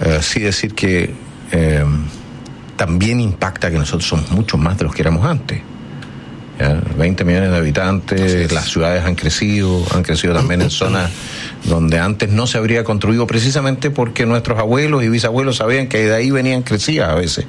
Sí decir que también impacta que nosotros somos mucho más de los que éramos antes. ¿Ya? 20 millones de habitantes, las ciudades han crecido también en zonas donde antes no se habría construido, precisamente porque nuestros abuelos y bisabuelos sabían que de ahí venían crecidas a veces.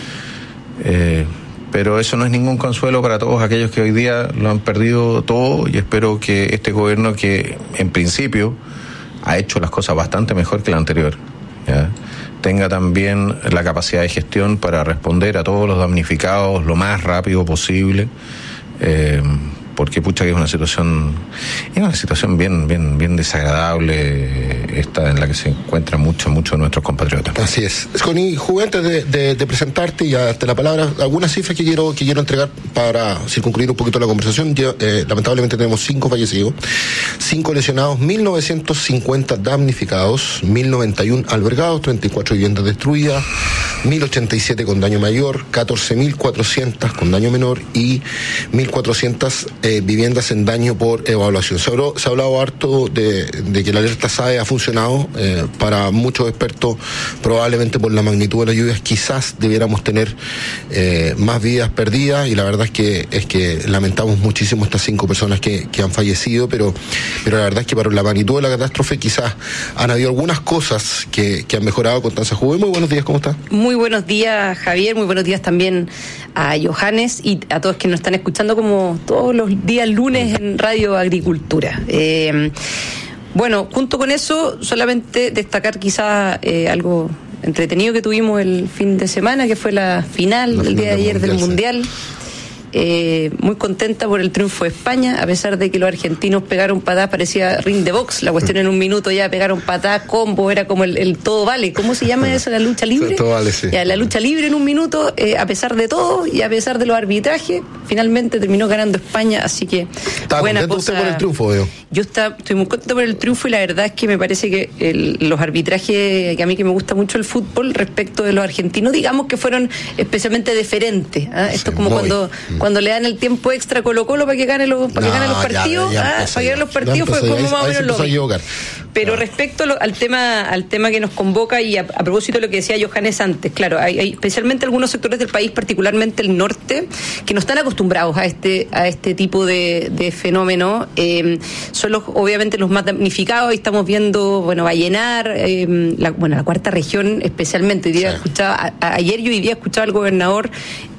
Pero eso no es ningún consuelo para todos aquellos que hoy día lo han perdido todo, y espero que este gobierno, que en principio ha hecho las cosas bastante mejor que el anterior, ¿ya?, tenga también la capacidad de gestión para responder a todos los damnificados lo más rápido posible, porque pucha que es una situación bien desagradable esta en la que se encuentran muchos de nuestros compatriotas. Así es. Connie, antes de presentarte y hasta la palabra, algunas cifras que quiero entregar para circunscribir un poquito la conversación. Lamentablemente tenemos 5 fallecidos, 5 lesionados, 1.950 damnificados, 1.091 albergados, 34 viviendas destruidas, 1.087 con daño mayor, 14.400 con daño menor y 1.400 viviendas en daño por evaluación. Se ha hablado harto de que la alerta SAE ha funcionado. Para muchos expertos, probablemente por la magnitud de las lluvias, quizás debiéramos tener más vidas perdidas, y la verdad es que lamentamos muchísimo estas 5 personas que han fallecido, pero la verdad es que para la magnitud de la catástrofe quizás han habido algunas cosas que han mejorado. Constanza Juve, muy buenos días, ¿cómo está? Muy buenos días, Javier, muy buenos días también a Johannes y a todos que nos están escuchando como todos los días lunes en Radio Agricultura. Bueno, junto con eso, solamente destacar quizás algo entretenido que tuvimos el fin de semana, que fue la final del día de ayer del Mundial. Muy contenta por el triunfo de España, a pesar de que los argentinos pegaron patadas, parecía ring de box, la cuestión en un minuto ya pegaron patadas, combo, era como el todo vale. ¿Cómo se llama eso, la lucha libre? Todo vale, sí. Ya, la lucha libre en un minuto, a pesar de todo y a pesar de los arbitrajes, finalmente terminó ganando España, así que buena cosa. ¿Usted por el triunfo, veo? Yo estoy muy contento por el triunfo, y la verdad es que me parece que los arbitrajes, que a mí que me gusta mucho el fútbol, respecto de los argentinos, digamos que fueron especialmente deferentes. Esto es como cuando le dan el tiempo extra a Colo-Colo para que gane los partidos, para que gane los partidos fue como más o menos lo mismo. Pero respecto al tema que nos convoca, y a propósito de lo que decía Johannes antes, claro, hay especialmente algunos sectores del país, particularmente el norte, que no están acostumbrados a este tipo de fenómeno. Son obviamente los más damnificados, y estamos viendo, Vallenar, la cuarta región especialmente. Hoy día ayer y hoy día escuchaba al gobernador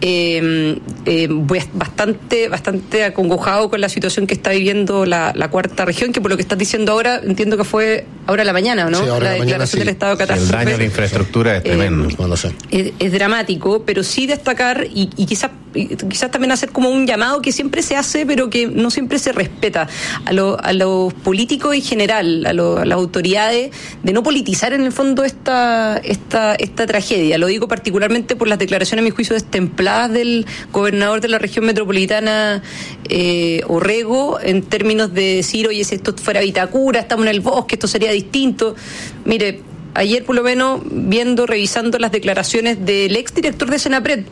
bastante acongojado con la situación que está viviendo la cuarta región, que por lo que estás diciendo ahora, entiendo que fue ahora a la mañana, ¿no? Sí, ahora la declaración del estado de catástrofe. El daño a la infraestructura es tremendo. Es dramático, pero sí destacar y quizás también hacer como un llamado que siempre se hace, pero que no siempre se respeta a los políticos en general, a las autoridades, de no politizar en el fondo esta tragedia. Lo digo particularmente por las declaraciones, a mi juicio, destempladas del gobernador de la región metropolitana, Orrego, en términos de decir, oye, si esto fuera Vitacura, estamos en el bosque, esto sería distinto. Mire, ayer por lo menos revisando las declaraciones del exdirector de Senapred,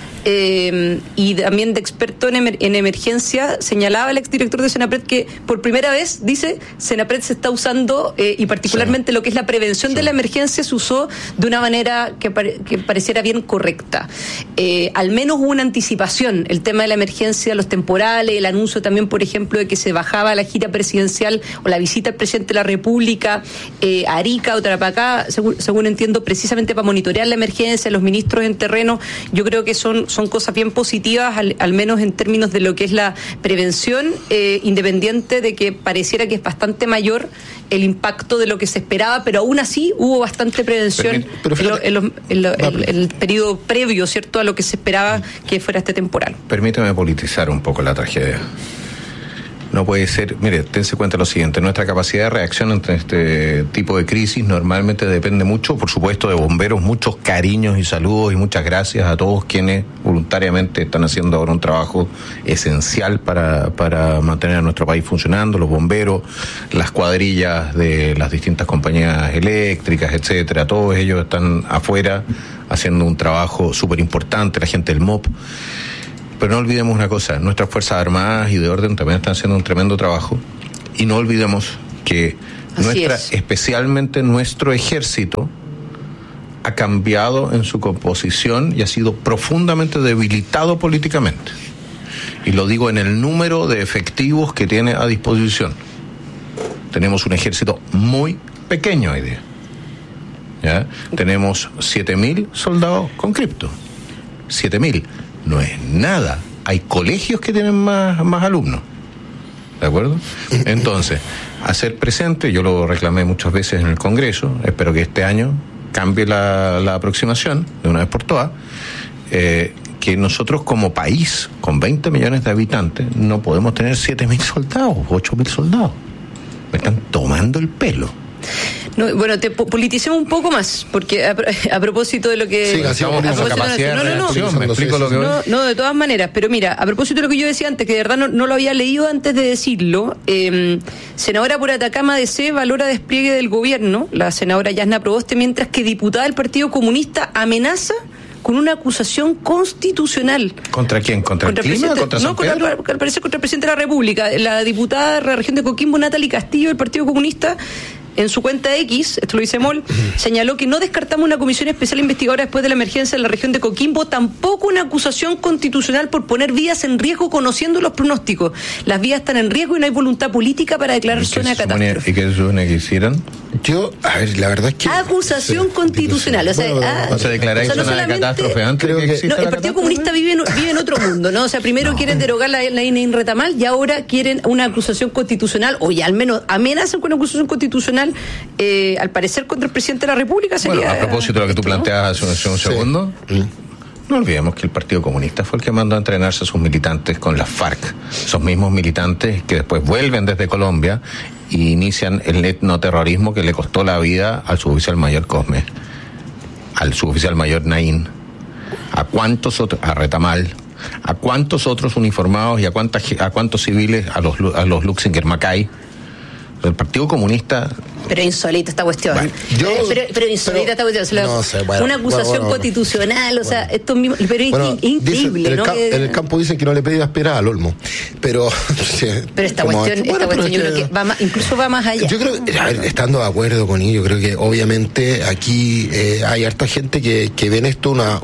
y también de experto en emergencia, señalaba el exdirector de Senapred que por primera vez, dice, Senapred se está usando, y particularmente lo que es la prevención de la emergencia se usó de una manera que pareciera bien correcta. Al menos hubo una anticipación, el tema de la emergencia, los temporales, el anuncio también, por ejemplo, de que se bajaba la gira presidencial o la visita del presidente de la República a Arica o Tarapacá, según entiendo, precisamente para monitorear la emergencia, los ministros en terreno. Yo creo que son cosas bien positivas, al menos en términos de lo que es la prevención, independiente de que pareciera que es bastante mayor el impacto de lo que se esperaba, pero aún así hubo bastante prevención en el periodo previo, ¿cierto?, a lo que se esperaba que fuera este temporal. Permíteme politizar un poco la tragedia. No puede ser, mire, tense cuenta lo siguiente, nuestra capacidad de reacción ante este tipo de crisis normalmente depende mucho, por supuesto, de bomberos. Muchos cariños y saludos y muchas gracias a todos quienes voluntariamente están haciendo ahora un trabajo esencial para mantener a nuestro país funcionando, los bomberos, las cuadrillas de las distintas compañías eléctricas, etcétera, todos ellos están afuera haciendo un trabajo súper importante, la gente del MOP. Pero no olvidemos una cosa, nuestras Fuerzas Armadas y de orden también están haciendo un tremendo trabajo, y no olvidemos que especialmente nuestro ejército ha cambiado en su composición y ha sido profundamente debilitado políticamente. Y lo digo en el número de efectivos que tiene a disposición. Tenemos un ejército muy pequeño hoy día. ¿Ya? Tenemos 7.000 soldados con cripto. 7.000. No es nada. Hay colegios que tienen más alumnos. ¿De acuerdo? Entonces, hacer presente, yo lo reclamé muchas veces en el Congreso, espero que este año cambie la aproximación de una vez por todas, que nosotros como país, con 20 millones de habitantes, no podemos tener 7.000 soldados, 8.000 soldados. Me están tomando el pelo. No, bueno, te politicemos un poco más, porque a propósito de lo que... Sí, estamos con esa capacidad de reacción, me explico lo que... No, de todas maneras, pero mira, a propósito de lo que yo decía antes, que de verdad no lo había leído antes de decirlo, senadora por Atacama DC valora despliegue del gobierno, la senadora Yasna Proboste, mientras que diputada del Partido Comunista amenaza con una acusación constitucional. ¿Contra quién? ¿Contra el clima? ¿Contra San Pedro? Al parecer contra el presidente de la República. La diputada de la región de Coquimbo, Natalie Castillo, del Partido Comunista, en su cuenta X, esto lo dice MOL, señaló que no descartamos una comisión especial investigadora después de la emergencia en la región de Coquimbo, tampoco una acusación constitucional por poner vidas en riesgo conociendo los pronósticos. Las vías están en riesgo y no hay voluntad política para declarar zona de catástrofe. ¿Y qué se supone que hicieran? Yo, a ver, la verdad es que... Acusación constitucional. O sea, declaráis zona de catástrofe antes de que exista el Partido Comunista vive en otro mundo, ¿no? O sea, primero quieren derogar la INRETAMAL y ahora quieren una acusación constitucional, o ya al menos amenazan con una acusación constitucional, al parecer contra el presidente de la República. Sería, bueno, a propósito de lo que tú planteabas hace un segundo, no olvidemos que el Partido Comunista fue el que mandó a entrenarse a sus militantes con las FARC, esos mismos militantes que después vuelven desde Colombia y inician el etnoterrorismo que le costó la vida al suboficial mayor Cosme, al suboficial mayor Naín, a cuántos otros, a Retamal, a cuántos otros uniformados y a cuántos civiles, a los Luxinger Macay. El Partido Comunista... Pero insólita esta cuestión. Bueno, pero insólita esta cuestión. No sé, bueno, una acusación constitucional, o sea, esto mismo, pero es increíble, ¿no? En el campo dicen que no le pedí esperar al Olmo, pero... pero esta cuestión yo creo que va más, incluso va más allá. Yo creo que, a ver, estando de acuerdo con ello, creo que obviamente aquí hay harta gente que ven esto la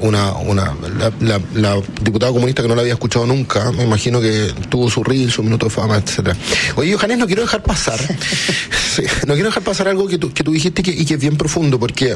diputada comunista que no la había escuchado nunca, me imagino que tuvo su reel, su minuto de fama, etcétera. Oye, Johannes, no quiero dejar pasar algo que tú dijiste y que es bien profundo, porque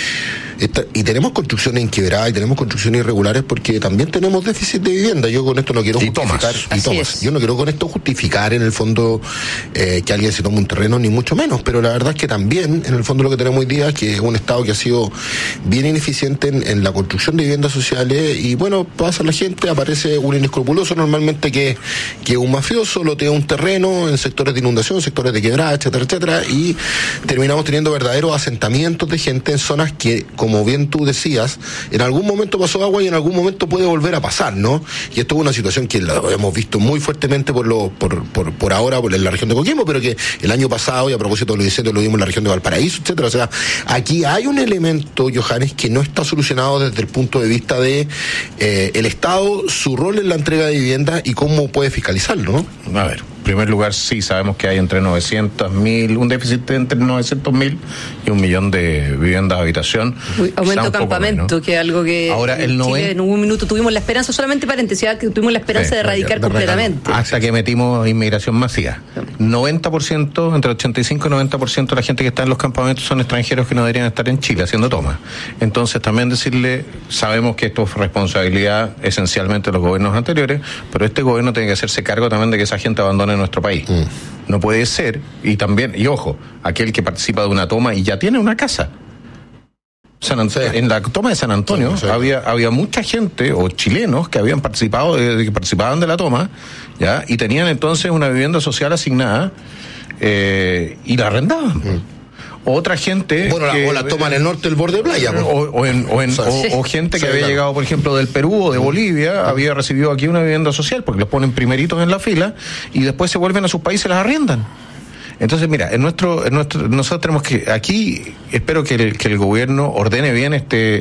y tenemos construcciones inquebradas y tenemos construcciones irregulares porque también tenemos déficit de vivienda. Yo con esto no quiero justificar yo no quiero con esto justificar en el fondo que alguien se tome un terreno, ni mucho menos, pero la verdad es que también en el fondo lo que tenemos hoy día es que es un Estado que ha sido bien ineficiente en la construcción de viviendas sociales, y bueno, pasa la gente, aparece un inescrupuloso normalmente que un mafioso lotea un terreno en sectores de inundación, sectores de quebrada, etcétera, etcétera, y terminamos teniendo verdaderos asentamientos de gente en zonas que, como bien tú decías, en algún momento pasó agua y en algún momento puede volver a pasar, ¿no? Y esto es una situación que la hemos visto muy fuertemente por ahora en la región de Coquimbo, pero que el año pasado, y a propósito de los incendios, lo vimos en la región de Valparaíso, etcétera. O sea, aquí hay un elemento, Johannes, que no está solucionado desde el punto de vista de el Estado, su rol en la entrega de vivienda y cómo puede fiscalizarlo, ¿no? A ver, en primer lugar, sí sabemos que hay entre 900.000, un déficit de entre 900.000 y 1 millón de viviendas de habitación. Aumento de campamento, que es algo que ahora en Chile en un minuto tuvimos la esperanza, solamente paréntesis, que tuvimos la esperanza de erradicar completamente. Hasta que metimos inmigración masiva. 90%, entre 85 y 90% de la gente que está en los campamentos son extranjeros que no deberían estar en Chile haciendo tomas. Entonces también decirle, sabemos que esto es responsabilidad esencialmente de los gobiernos anteriores, pero este gobierno tiene que hacerse cargo también de que esa gente abandone nuestro país. No puede ser, y también, y ojo, aquel que participa de una toma y ya tiene una casa. En la toma de San Antonio había mucha gente, o chilenos, que habían participado, que participaban de la toma, ya, y tenían entonces una vivienda social asignada, y la arrendaban. Otra gente o la toma en el norte del borde de playa, o gente que había llegado, por ejemplo, del Perú o de Bolivia, había recibido aquí una vivienda social porque los ponen primeritos en la fila y después se vuelven a sus países y las arriendan. Entonces, mira, nosotros tenemos que, aquí espero que el gobierno ordene bien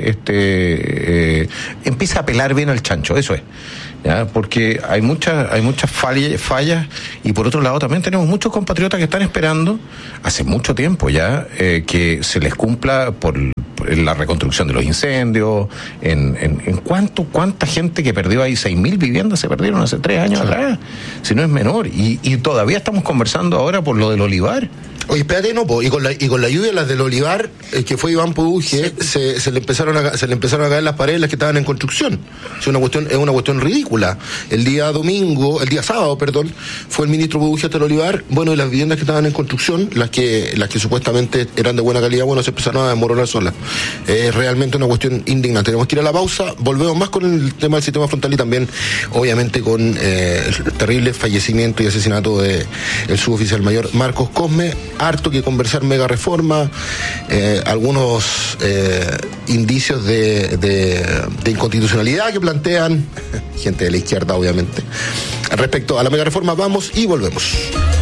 empieza a pelar bien al chancho, eso es. ¿Ya? Porque hay muchas fallas, y por otro lado también tenemos muchos compatriotas que están esperando hace mucho tiempo ya que se les cumpla en la reconstrucción de los incendios, en cuánta gente que perdió ahí, 6.000 viviendas se perdieron hace 3 años atrás, si no es menor, y todavía estamos conversando ahora por lo del olivar. Oye, espérate, no, y con la lluvia, las del olivar, que fue Iván Poduje, se le empezaron a caer las paredes, las que estaban en construcción. Es una cuestión ridícula. El día sábado, fue el ministro Poduje hasta el olivar, y las viviendas que estaban en construcción, las que supuestamente eran de buena calidad, se empezaron a desmoronar solas. Es realmente una cuestión indignante. Tenemos que ir a la pausa, volvemos más con el tema del sistema frontal y también, obviamente, con el terrible fallecimiento y asesinato del suboficial mayor Marcos Cosme. Harto que conversar, mega reforma, algunos indicios de inconstitucionalidad que plantean gente de la izquierda, obviamente. Respecto a la mega reforma, vamos y volvemos.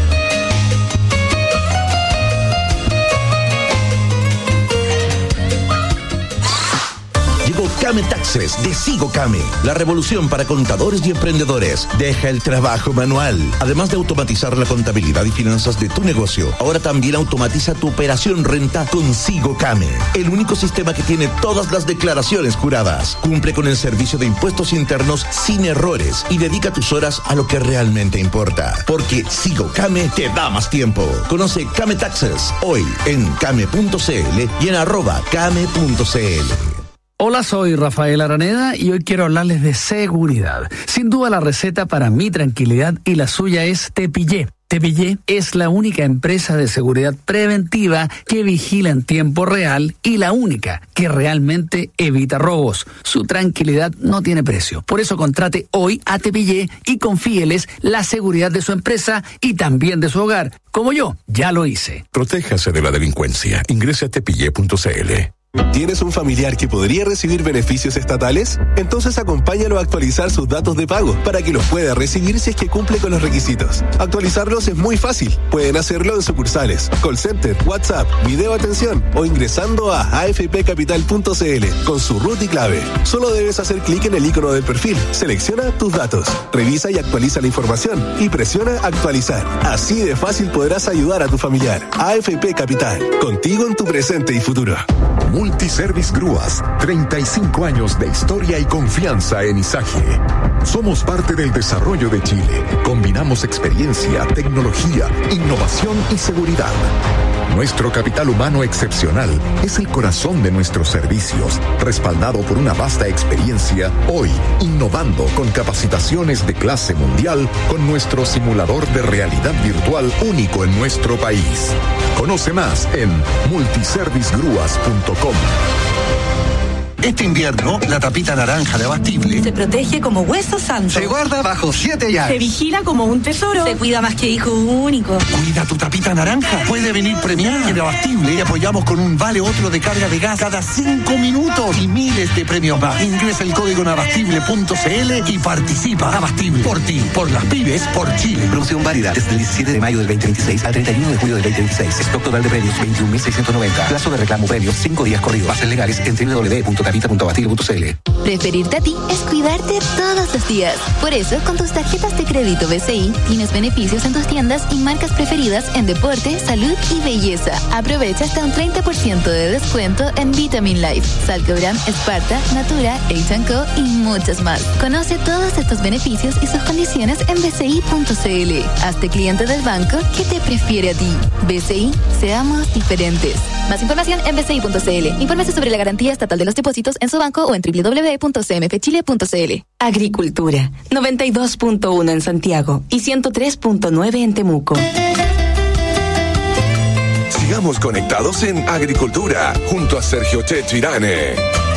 Came Taxes de Sigo Came, la revolución para contadores y emprendedores. Deja el trabajo manual. Además de automatizar la contabilidad y finanzas de tu negocio, ahora también automatiza tu operación renta con Sigo Came, el único sistema que tiene todas las declaraciones juradas. Cumple con el servicio de impuestos internos sin errores y dedica tus horas a lo que realmente importa. Porque Sigo Came te da más tiempo. Conoce Came Taxes hoy en came.cl y en @came.cl. Hola, soy Rafael Araneda y hoy quiero hablarles de seguridad. Sin duda la receta para mi tranquilidad y la suya es Tepillé. Tepillé es la única empresa de seguridad preventiva que vigila en tiempo real y la única que realmente evita robos. Su tranquilidad no tiene precio. Por eso contrate hoy a Tepillé y confíeles la seguridad de su empresa y también de su hogar. Como yo, ya lo hice. Protéjase de la delincuencia. Ingrese a tepillé.cl. ¿Tienes un familiar que podría recibir beneficios estatales? Entonces acompáñalo a actualizar sus datos de pago para que los pueda recibir si es que cumple con los requisitos. Actualizarlos es muy fácil. Pueden hacerlo en sucursales, call center, WhatsApp, video atención o ingresando a afpcapital.cl con su RUT y clave. Solo debes hacer clic en el icono del perfil, selecciona tus datos, revisa y actualiza la información y presiona actualizar. Así de fácil podrás ayudar a tu familiar. AFP Capital, contigo en tu presente y futuro. Multiservice Grúas, 35 años de historia y confianza en Izaje. Somos parte del desarrollo de Chile. Combinamos experiencia, tecnología, innovación y seguridad. Nuestro capital humano excepcional es el corazón de nuestros servicios, respaldado por una vasta experiencia, hoy innovando con capacitaciones de clase mundial con nuestro simulador de realidad virtual único en nuestro país. Conoce más en multiservicegrúas.com. Este invierno, la tapita naranja de Abastible se protege como hueso santo. Se guarda bajo 7 llaves. Se vigila como un tesoro. Se cuida más que hijo único. Cuida tu tapita naranja. Puede venir premiada. En Abastible y apoyamos con un vale otro de carga de gas cada 5 minutos y miles de premios más. Ingresa el código en abastible.cl y participa. Abastible. Por ti, por las pymes, por Chile. Promoción válida desde el 17 de mayo del 2026 al 31 de julio del 2026. Stock total de premios 21.690. Plazo de reclamo premios 5 días corridos. Bases legales en www.capita.cl. Preferirte a ti es cuidarte todos los días. Por eso, con tus tarjetas de crédito BCI, tienes beneficios en tus tiendas y marcas preferidas en deporte, salud y belleza. Aprovecha hasta un 30% de descuento en Vitamin Life, Salcobram, Sparta, Natura, H&Co y muchas más. Conoce todos estos beneficios y sus condiciones en bci.cl. Hazte cliente del banco que te prefiere a ti. BCI, seamos diferentes. Más información en bci.cl. Infórmese sobre la garantía estatal de los depósitos en su banco o en www.cmfchile.cl. Agricultura, 92.1 en Santiago y 103.9 en Temuco. Sigamos conectados en Agricultura junto a Sergio Checho Irane.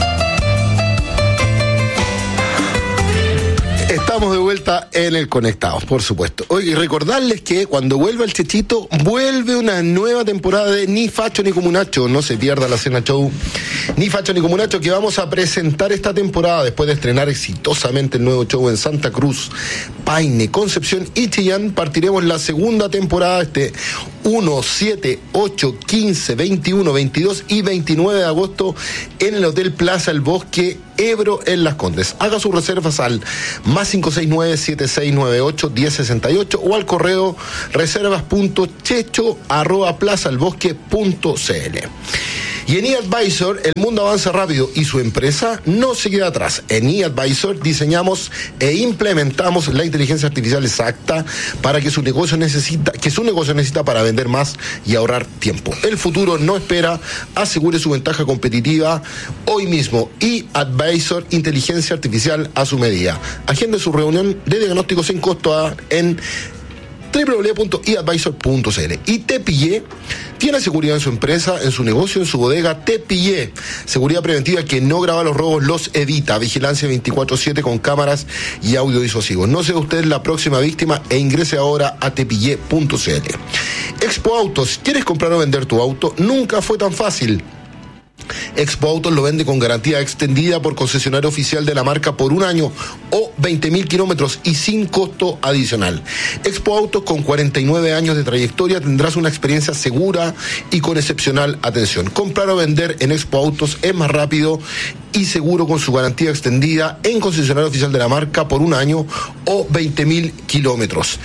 Estamos de vuelta en el Conectados, por supuesto. Oye, y recordarles que cuando vuelva el Chechito, vuelve una nueva temporada de Ni Facho ni Comunacho. No se pierda la cena show Ni Facho ni Comunacho que vamos a presentar esta temporada después de estrenar exitosamente el nuevo show en Santa Cruz, Paine, Concepción y Chillán. Partiremos la segunda temporada 1, 7, 8, 15, 21, 22 y 29 de agosto en el Hotel Plaza El Bosque, Ebro, en Las Condes. Haga sus reservas al más 569-7698-1068 o al correo reservas.checho@plazaelbosque.cl. Y en eAdvisor, el mundo avanza rápido y su empresa no se queda atrás. En eAdvisor diseñamos e implementamos la inteligencia artificial exacta para que su negocio necesita para vender más y ahorrar tiempo. El futuro no espera, asegure su ventaja competitiva hoy mismo. eAdvisor, inteligencia artificial a su medida. Agende su reunión de diagnóstico sin costo en www.eadvisor.cl. Y Te Pillé tiene seguridad en su empresa, en su negocio, en su bodega. Te Pillé, seguridad preventiva que no graba los robos, los evita. Vigilancia 24/7 con cámaras y audio disuasivo. No sea usted la próxima víctima e ingrese ahora a tepillé.cl. Expo Autos, ¿quieres comprar o vender tu auto? Nunca fue tan fácil. Expo Autos lo vende con garantía extendida por concesionario oficial de la marca por un año o 20.000 kilómetros y sin costo adicional. Expo Autos, con 49 años de trayectoria, tendrás una experiencia segura y con excepcional atención. Comprar o vender en Expo Autos es más rápido y seguro con su garantía extendida en concesionario oficial de la marca por un año o 20.000 kilómetros.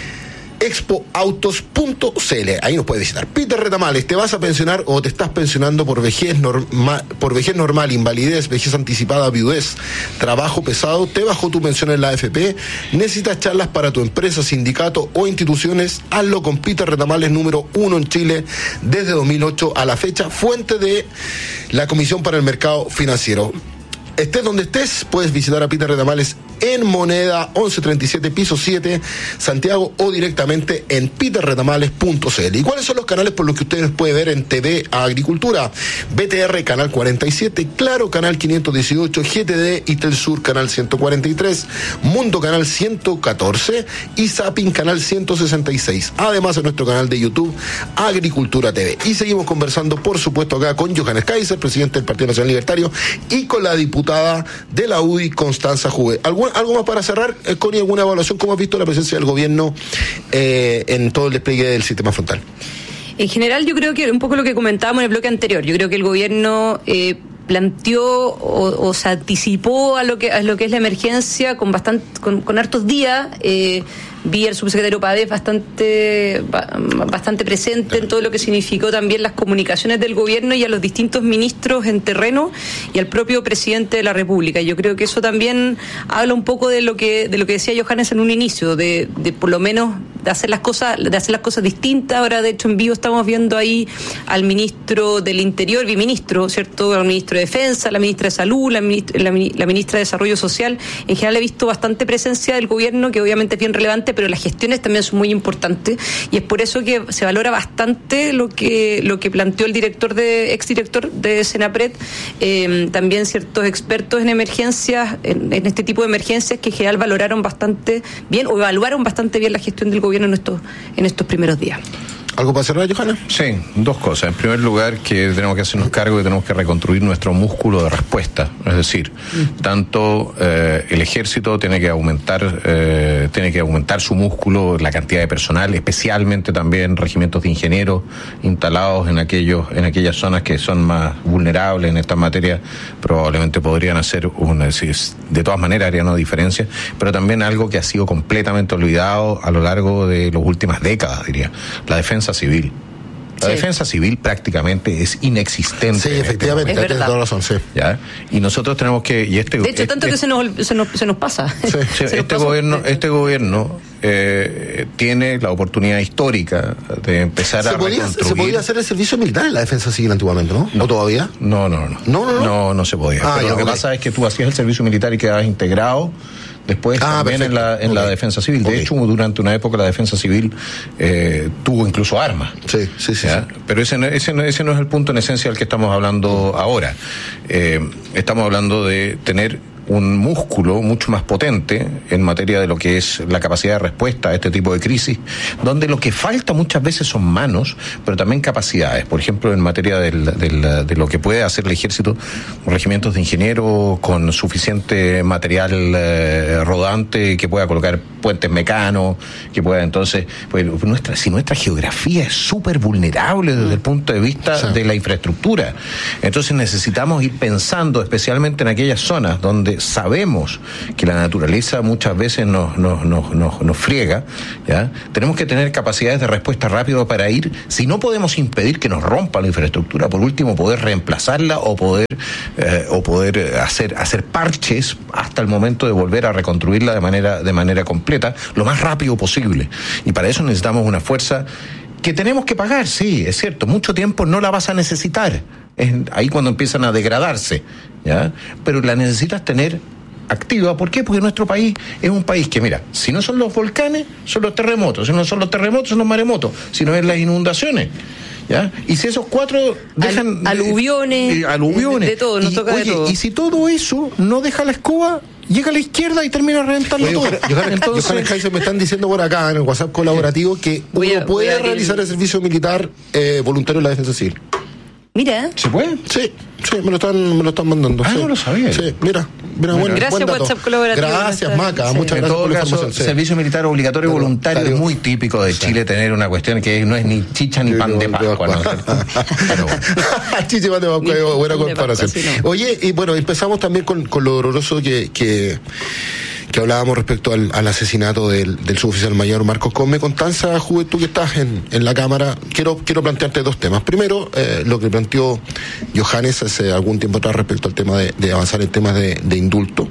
expoautos.cl, ahí nos puedes visitar. Peter Retamales, ¿te vas a pensionar o te estás pensionando por vejez normal, invalidez, vejez anticipada, viudez, trabajo pesado? ¿Te bajó tu pensión en la AFP? ¿Necesitas charlas para tu empresa, sindicato o instituciones? Hazlo con Peter Retamales, número 1 en Chile desde 2008 a la fecha, fuente de la Comisión para el Mercado Financiero. Estés donde estés, puedes visitar a Peter Retamales en Moneda 1137, piso 7, Santiago, o directamente en peterretamales.cl. ¿Y cuáles son los canales por los que ustedes pueden ver en TV Agricultura? BTR, canal 47, Claro, canal 518, GTD y Telsur, canal 143, Mundo, canal 114 y Zapping, canal 166. Además, en nuestro canal de YouTube, Agricultura TV. Y seguimos conversando, por supuesto, acá con Johannes Kaiser, presidente del Partido Nacional Libertario, y con la diputada de la UDI, Constanza Juve. ¿Algo más para cerrar, Connie? ¿Alguna evaluación? ¿Cómo has visto la presencia del gobierno en todo el despliegue del sistema frontal? En general, yo creo que un poco lo que comentábamos en el bloque anterior, yo creo que el gobierno planteó o se anticipó a lo que es la emergencia con hartos días. Vi al subsecretario Pavés bastante presente en todo lo que significó también las comunicaciones del gobierno, y a los distintos ministros en terreno y al propio presidente de la República. Yo creo que eso también habla un poco de lo que decía Johannes en un inicio, de por lo menos de hacer las cosas distintas. Ahora, de hecho, en vivo estamos viendo ahí al ministro del Interior, biministro, ¿cierto?, al ministro de Defensa, la ministra de Salud, la ministra de Desarrollo Social. En general he visto bastante presencia del gobierno, que obviamente es bien relevante, pero las gestiones también son muy importantes, y es por eso que se valora bastante lo que planteó el exdirector de Senapred, también ciertos expertos en emergencias, en este tipo de emergencias, que en general valoraron bastante bien o evaluaron bastante bien la gestión del gobierno en estos primeros días. ¿Algo para cerrar, Johanna? Sí, dos cosas. En primer lugar, que tenemos que hacernos cargo y tenemos que reconstruir nuestro músculo de respuesta. Es decir, tanto el ejército tiene que aumentar su músculo, la cantidad de personal, especialmente también regimientos de ingenieros instalados en aquellas zonas que son más vulnerables en esta materia. Probablemente podrían hacer de todas maneras harían una diferencia, pero también algo que ha sido completamente olvidado a lo largo de las últimas décadas, diría: la defensa civil. La defensa civil prácticamente es inexistente. Sí, efectivamente, tienes toda razón, sí. ¿Ya? Y nosotros tenemos que... de hecho, tanto que se nos pasa. Sí, este gobierno tiene la oportunidad histórica de empezar a reconstruir. ¿Se podía hacer el servicio militar en la defensa civil antiguamente, no? ¿O todavía? No se podía. Pero lo que pasa es que tú hacías el servicio militar y quedabas integrado después también en la defensa civil. De hecho, durante una época la defensa civil tuvo incluso armas. Sí. Pero ese no es el punto en esencia del que estamos hablando ahora. Estamos hablando de tener un músculo mucho más potente en materia de lo que es la capacidad de respuesta a este tipo de crisis, donde lo que falta muchas veces son manos, pero también capacidades. Por ejemplo, en materia de lo que puede hacer el ejército, regimientos de ingenieros con suficiente material rodante, que pueda colocar puentes mecanos, que pueda entonces... si nuestra geografía es súper vulnerable desde el punto de vista de la infraestructura, entonces necesitamos ir pensando especialmente en aquellas zonas donde sabemos que la naturaleza muchas veces nos friega, ¿ya? Tenemos que tener capacidades de respuesta rápido para ir, si no podemos impedir que nos rompa la infraestructura, por último poder reemplazarla o poder hacer parches hasta el momento de volver a reconstruirla de manera completa, lo más rápido posible. Y para eso necesitamos una fuerza que tenemos que pagar, sí, es cierto, mucho tiempo no la vas a necesitar, es ahí cuando empiezan a degradarse, ¿ya? Pero la necesitas tener activa. ¿Por qué? Porque nuestro país es un país que, mira, si no son los volcanes, son los terremotos, si no son los terremotos, son los maremotos, si no es las inundaciones, ¿ya? Y si esos cuatro dejan aluviones, de todo, nos toca de todo. Y si todo eso no deja la escoba, llega a la izquierda y termina reventando todo. Johannes Kaiser, me están diciendo por acá en el WhatsApp colaborativo que uno puede realizar el servicio militar voluntario en la defensa civil. Mira. ¿Se puede? Sí, me lo están mandando. Ah, sí. No lo sabía. Sí, mira, buen gracias, dato. WhatsApp colaborativo. Gracias, Maca. Muchas gracias por la información. Sí. Servicio militar obligatorio voluntario es muy típico de Chile tener una cuestión que no es ni chicha ni pan de Pascua. ¿No? Pero bueno. Chicha y pan de Pascua, buena comparación. Oye, y bueno, empezamos también con lo doloroso que hablábamos respecto al asesinato del suboficial mayor Marcos Come. Constanza, tú que estás en la Cámara, quiero plantearte dos temas. Primero, lo que planteó Johannes hace algún tiempo atrás respecto al tema de avanzar en temas de indulto.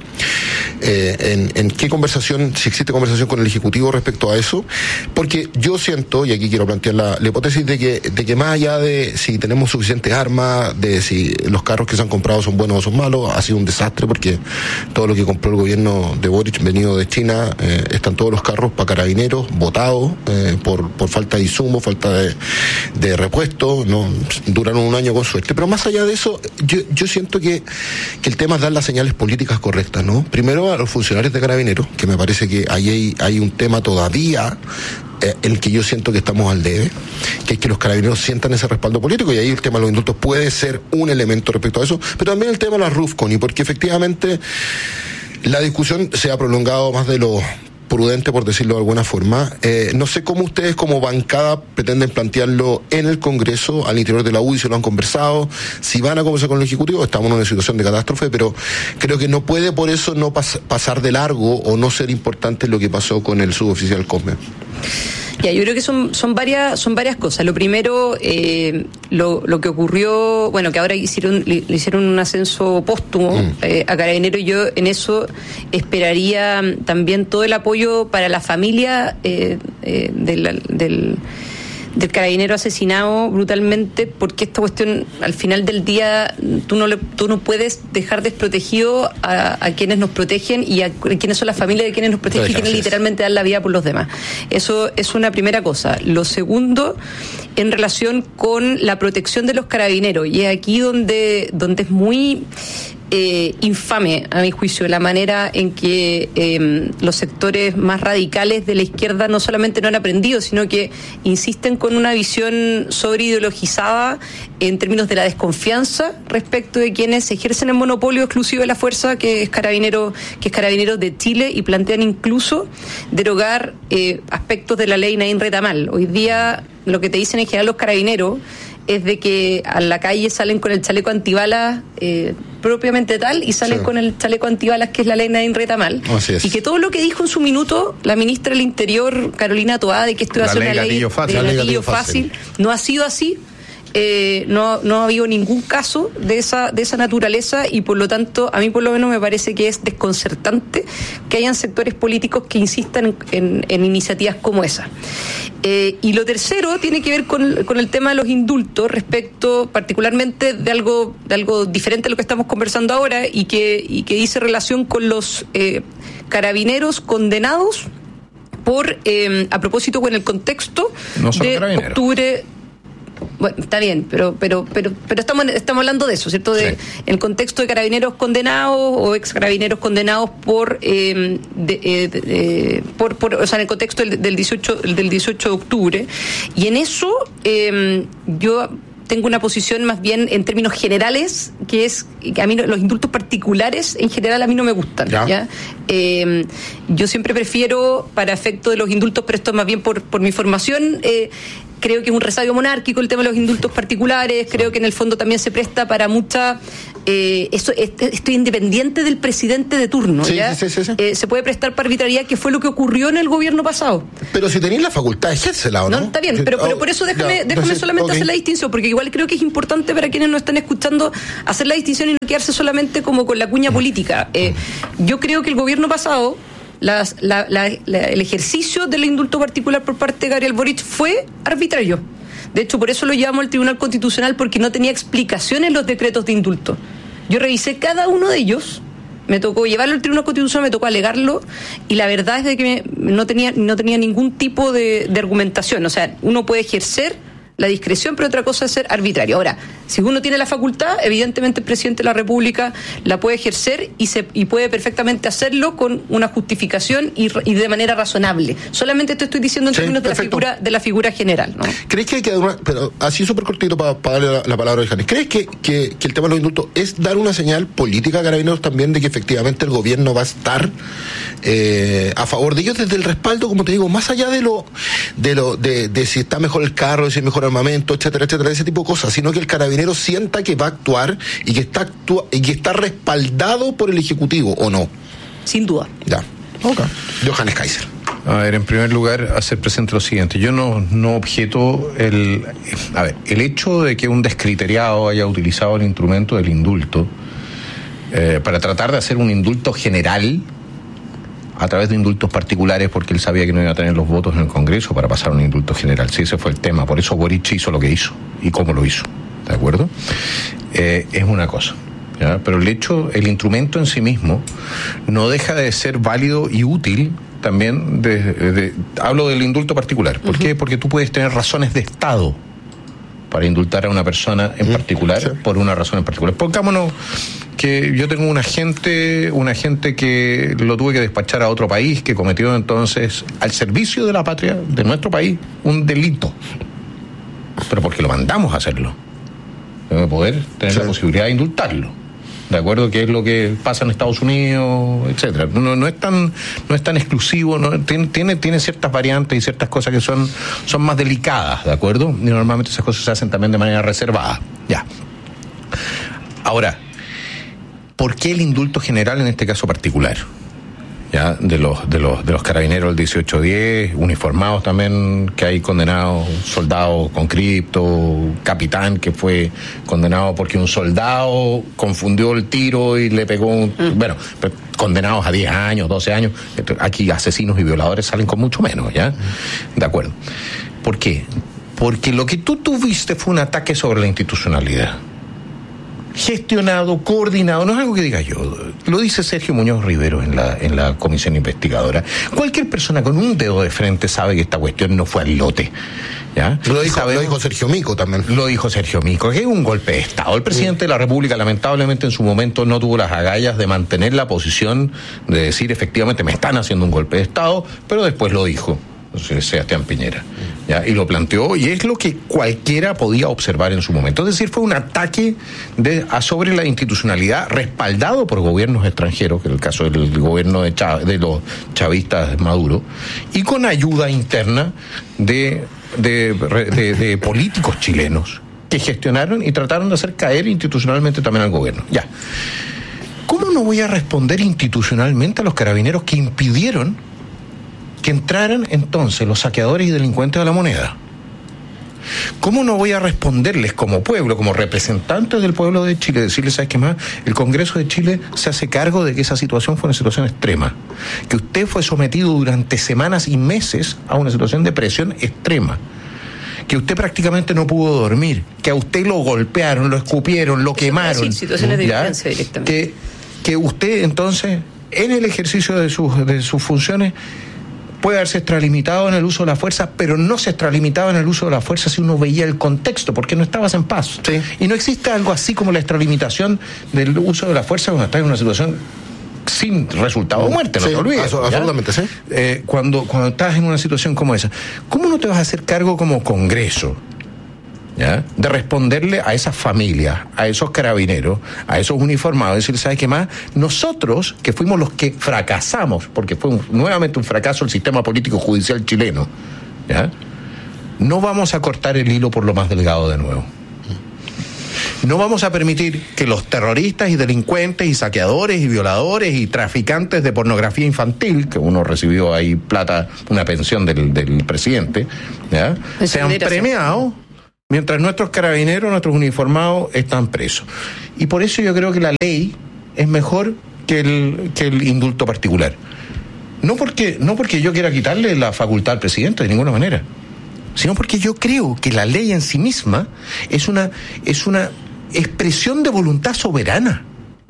¿En qué conversación, si existe conversación con el Ejecutivo respecto a eso? Porque yo siento, y aquí quiero plantear la hipótesis de que más allá de si tenemos suficientes armas, de si los carros que se han comprado son buenos o son malos, ha sido un desastre porque todo lo que compró el gobierno de Boric venido de China, están todos los carros para carabineros botados por falta de insumos, falta de repuesto, no duraron un año con suerte. Pero más allá de eso, yo siento que el tema es dar las señales políticas correctas, ¿no? Primero a los funcionarios de carabineros, que me parece que ahí hay un tema todavía en el que yo siento que estamos al debe, que es que los carabineros sientan ese respaldo político, y ahí el tema de los indultos puede ser un elemento respecto a eso, pero también el tema de la RUFCON, y porque efectivamente la discusión se ha prolongado más de lo prudente, por decirlo de alguna forma. No sé cómo ustedes como bancada pretenden plantearlo en el Congreso, al interior de la UDI, si lo han conversado, si van a conversar con el Ejecutivo. Estamos en una situación de catástrofe, pero creo que no puede por eso no pasar de largo o no ser importante lo que pasó con el suboficial Come. Ya, yo creo que son varias cosas. Lo primero, lo que ocurrió, bueno, que ahora le hicieron un ascenso póstumo a Carabineros, y yo en eso esperaría también todo el apoyo para la familia del carabinero asesinado brutalmente, porque esta cuestión, al final del día, tú no puedes dejar desprotegido a quienes nos protegen y a quienes son las familias de quienes nos protegen y quienes literalmente dan la vida por los demás. Eso es una primera cosa. Lo segundo, en relación con la protección de los carabineros, y es aquí donde es muy infame, a mi juicio, la manera en que los sectores más radicales de la izquierda no solamente no han aprendido, sino que insisten con una visión sobreideologizada en términos de la desconfianza respecto de quienes ejercen el monopolio exclusivo de la fuerza, que es Carabineros de Chile, y plantean incluso derogar aspectos de la ley Naín Retamal. Hoy día lo que te dicen en general los carabineros es de que a la calle salen con el chaleco antibalas propiamente tal, y salen con el chaleco antibalas que es la ley Naín Retamal. Y que todo lo que dijo en su minuto la ministra del Interior, Carolina Toá, de que esto iba a ser una ley de gatillo fácil, no ha sido así. No ha habido ningún caso de esa naturaleza, y por lo tanto a mí por lo menos me parece que es desconcertante que hayan sectores políticos que insistan en iniciativas como esa. Y lo tercero tiene que ver con el tema de los indultos, respecto particularmente de algo diferente a lo que estamos conversando ahora, y que dice relación con los carabineros condenados por a propósito con el contexto de octubre. Bueno, está bien, pero estamos hablando de eso, ¿cierto? En el contexto de carabineros condenados o ex carabineros condenados o sea, en el contexto del 18 de octubre. Y en eso yo tengo una posición más bien en términos generales, que es que a mí los indultos particulares en general a mí no me gustan. ¿Ya? Yo siempre prefiero, para efecto de los indultos, pero esto más bien por mi formación, creo que es un resabio monárquico el tema de los indultos particulares, creo que en el fondo también se presta para mucha... estoy independiente del presidente de turno, ¿ya? Sí. Se puede prestar para arbitrariedad, que fue lo que ocurrió en el gobierno pasado. Pero si tenéis la facultad, ejércela, ¿o no? No, está bien, pero por eso déjame solamente hacer la distinción, porque igual creo que es importante para quienes nos están escuchando hacer la distinción y no quedarse solamente como con la cuña política. Yo creo que el gobierno pasado, el ejercicio del indulto particular por parte de Gabriel Boric fue arbitrario. De hecho, por eso lo llevamos al Tribunal Constitucional, porque no tenía explicación en los decretos de indulto. Yo revisé cada uno de ellos, me tocó llevarlo al Tribunal Constitucional, me tocó alegarlo, y la verdad es de que no tenía ningún tipo de argumentación. O sea, uno puede ejercer la discreción, pero otra cosa es ser arbitrario. Ahora, si uno tiene la facultad, evidentemente el presidente de la República la puede ejercer y puede perfectamente hacerlo con una justificación y de manera razonable. Solamente te estoy diciendo en términos de la figura general, ¿no? ¿Crees que hay que dar una, pero así súper cortito para darle la palabra a Janes, ¿crees que el tema de los indultos es dar una señal política a Carabineros también de que efectivamente el gobierno va a estar a favor de ellos desde el respaldo, como te digo, más allá de si está mejor el carro, de si es mejor armamento, etcétera, ese tipo de cosas, sino que el carabinero sienta que va a actuar y que está respaldado por el Ejecutivo, ¿o no? Sin duda. Ya. Ok. Johannes Kaiser. A ver, en primer lugar, hacer presente lo siguiente. Yo no objeto el hecho de que un descriteriado haya utilizado el instrumento del indulto para tratar de hacer un indulto general a través de indultos particulares, porque él sabía que no iba a tener los votos en el Congreso para pasar un indulto general. Sí, ese fue el tema. Por eso Boric hizo lo que hizo y cómo lo hizo. ¿De acuerdo? Es una cosa, ¿ya? Pero el instrumento en sí mismo no deja de ser válido y útil también. Hablo del indulto particular. ¿Por qué? Porque tú puedes tener razones de Estado para indultar a una persona en particular, por una razón en particular. Pongámonos que yo tengo un agente que lo tuve que despachar a otro país, que cometió entonces al servicio de la patria de nuestro país un delito, pero porque lo mandamos a hacerlo, debe poder tener la posibilidad de indultarlo, de acuerdo, que es lo que pasa en Estados Unidos, etcétera. No es tan exclusivo, ¿no? Tiene ciertas variantes y ciertas cosas que son más delicadas, de acuerdo, y normalmente esas cosas se hacen también de manera reservada. Ya. Ahora, ¿por qué el indulto general en este caso particular? Ya, de los carabineros del 1810, uniformados también, que hay condenados, soldados con cripto, capitán que fue condenado porque un soldado confundió el tiro y le pegó condenados a 10 años, 12 años. Aquí asesinos y violadores salen con mucho menos, ¿ya? De acuerdo. ¿Por qué? Porque lo que tú tuviste fue un ataque sobre la institucionalidad. Gestionado, coordinado, no es algo que diga yo, lo dice Sergio Muñoz Rivero en la comisión investigadora. Cualquier persona con un dedo de frente sabe que esta cuestión no fue al lote, ¿ya? Lo dijo Sergio Mico también. Lo dijo Sergio Mico, que es un golpe de Estado. El presidente de la República lamentablemente en su momento no tuvo las agallas de mantener la posición de decir efectivamente me están haciendo un golpe de Estado, pero después lo dijo Sebastián Piñera, ¿ya? Y lo planteó, y es lo que cualquiera podía observar en su momento. Es decir, fue un ataque sobre la institucionalidad respaldado por gobiernos extranjeros, que es el caso del gobierno de los chavistas Maduro, y con ayuda interna de políticos chilenos que gestionaron y trataron de hacer caer institucionalmente también al gobierno. Ya. ¿Cómo no voy a responder institucionalmente a los carabineros que impidieron que entraran entonces los saqueadores y delincuentes de la moneda? ¿Cómo no voy a responderles como pueblo, como representantes del pueblo de Chile, decirles, ¿sabes qué más? El Congreso de Chile se hace cargo de que esa situación fue una situación extrema, que usted fue sometido durante semanas y meses a una situación de presión extrema, que usted prácticamente no pudo dormir, que a usted lo golpearon, lo escupieron, lo quemaron. Sí, situaciones de violencia directamente. Que usted entonces, en el ejercicio de sus funciones, puede haberse extralimitado en el uso de la fuerza, pero no se extralimitaba en el uso de la fuerza si uno veía el contexto, porque no estabas en paz. Sí. Y no existe algo así como la extralimitación del uso de la fuerza cuando estás en una situación sin resultado de muerte, no te olvides. Absolutamente, sí. Cuando estás en una situación como esa, ¿cómo no te vas a hacer cargo como Congreso, ¿ya?, de responderle a esas familias, a esos carabineros, a esos uniformados, decir, ¿sabes qué más? Nosotros, que fuimos los que fracasamos, porque fue nuevamente un fracaso el sistema político judicial chileno, ¿ya?, no vamos a cortar el hilo por lo más delgado de nuevo. No vamos a permitir que los terroristas y delincuentes y saqueadores y violadores y traficantes de pornografía infantil, que uno recibió ahí plata, una pensión del presidente, ¿ya?, sean premiados, mientras nuestros carabineros, nuestros uniformados están presos. Y por eso yo creo que la ley es mejor que el indulto particular. No porque yo quiera quitarle la facultad al presidente, de ninguna manera, sino porque yo creo que la ley en sí misma es una expresión de voluntad soberana.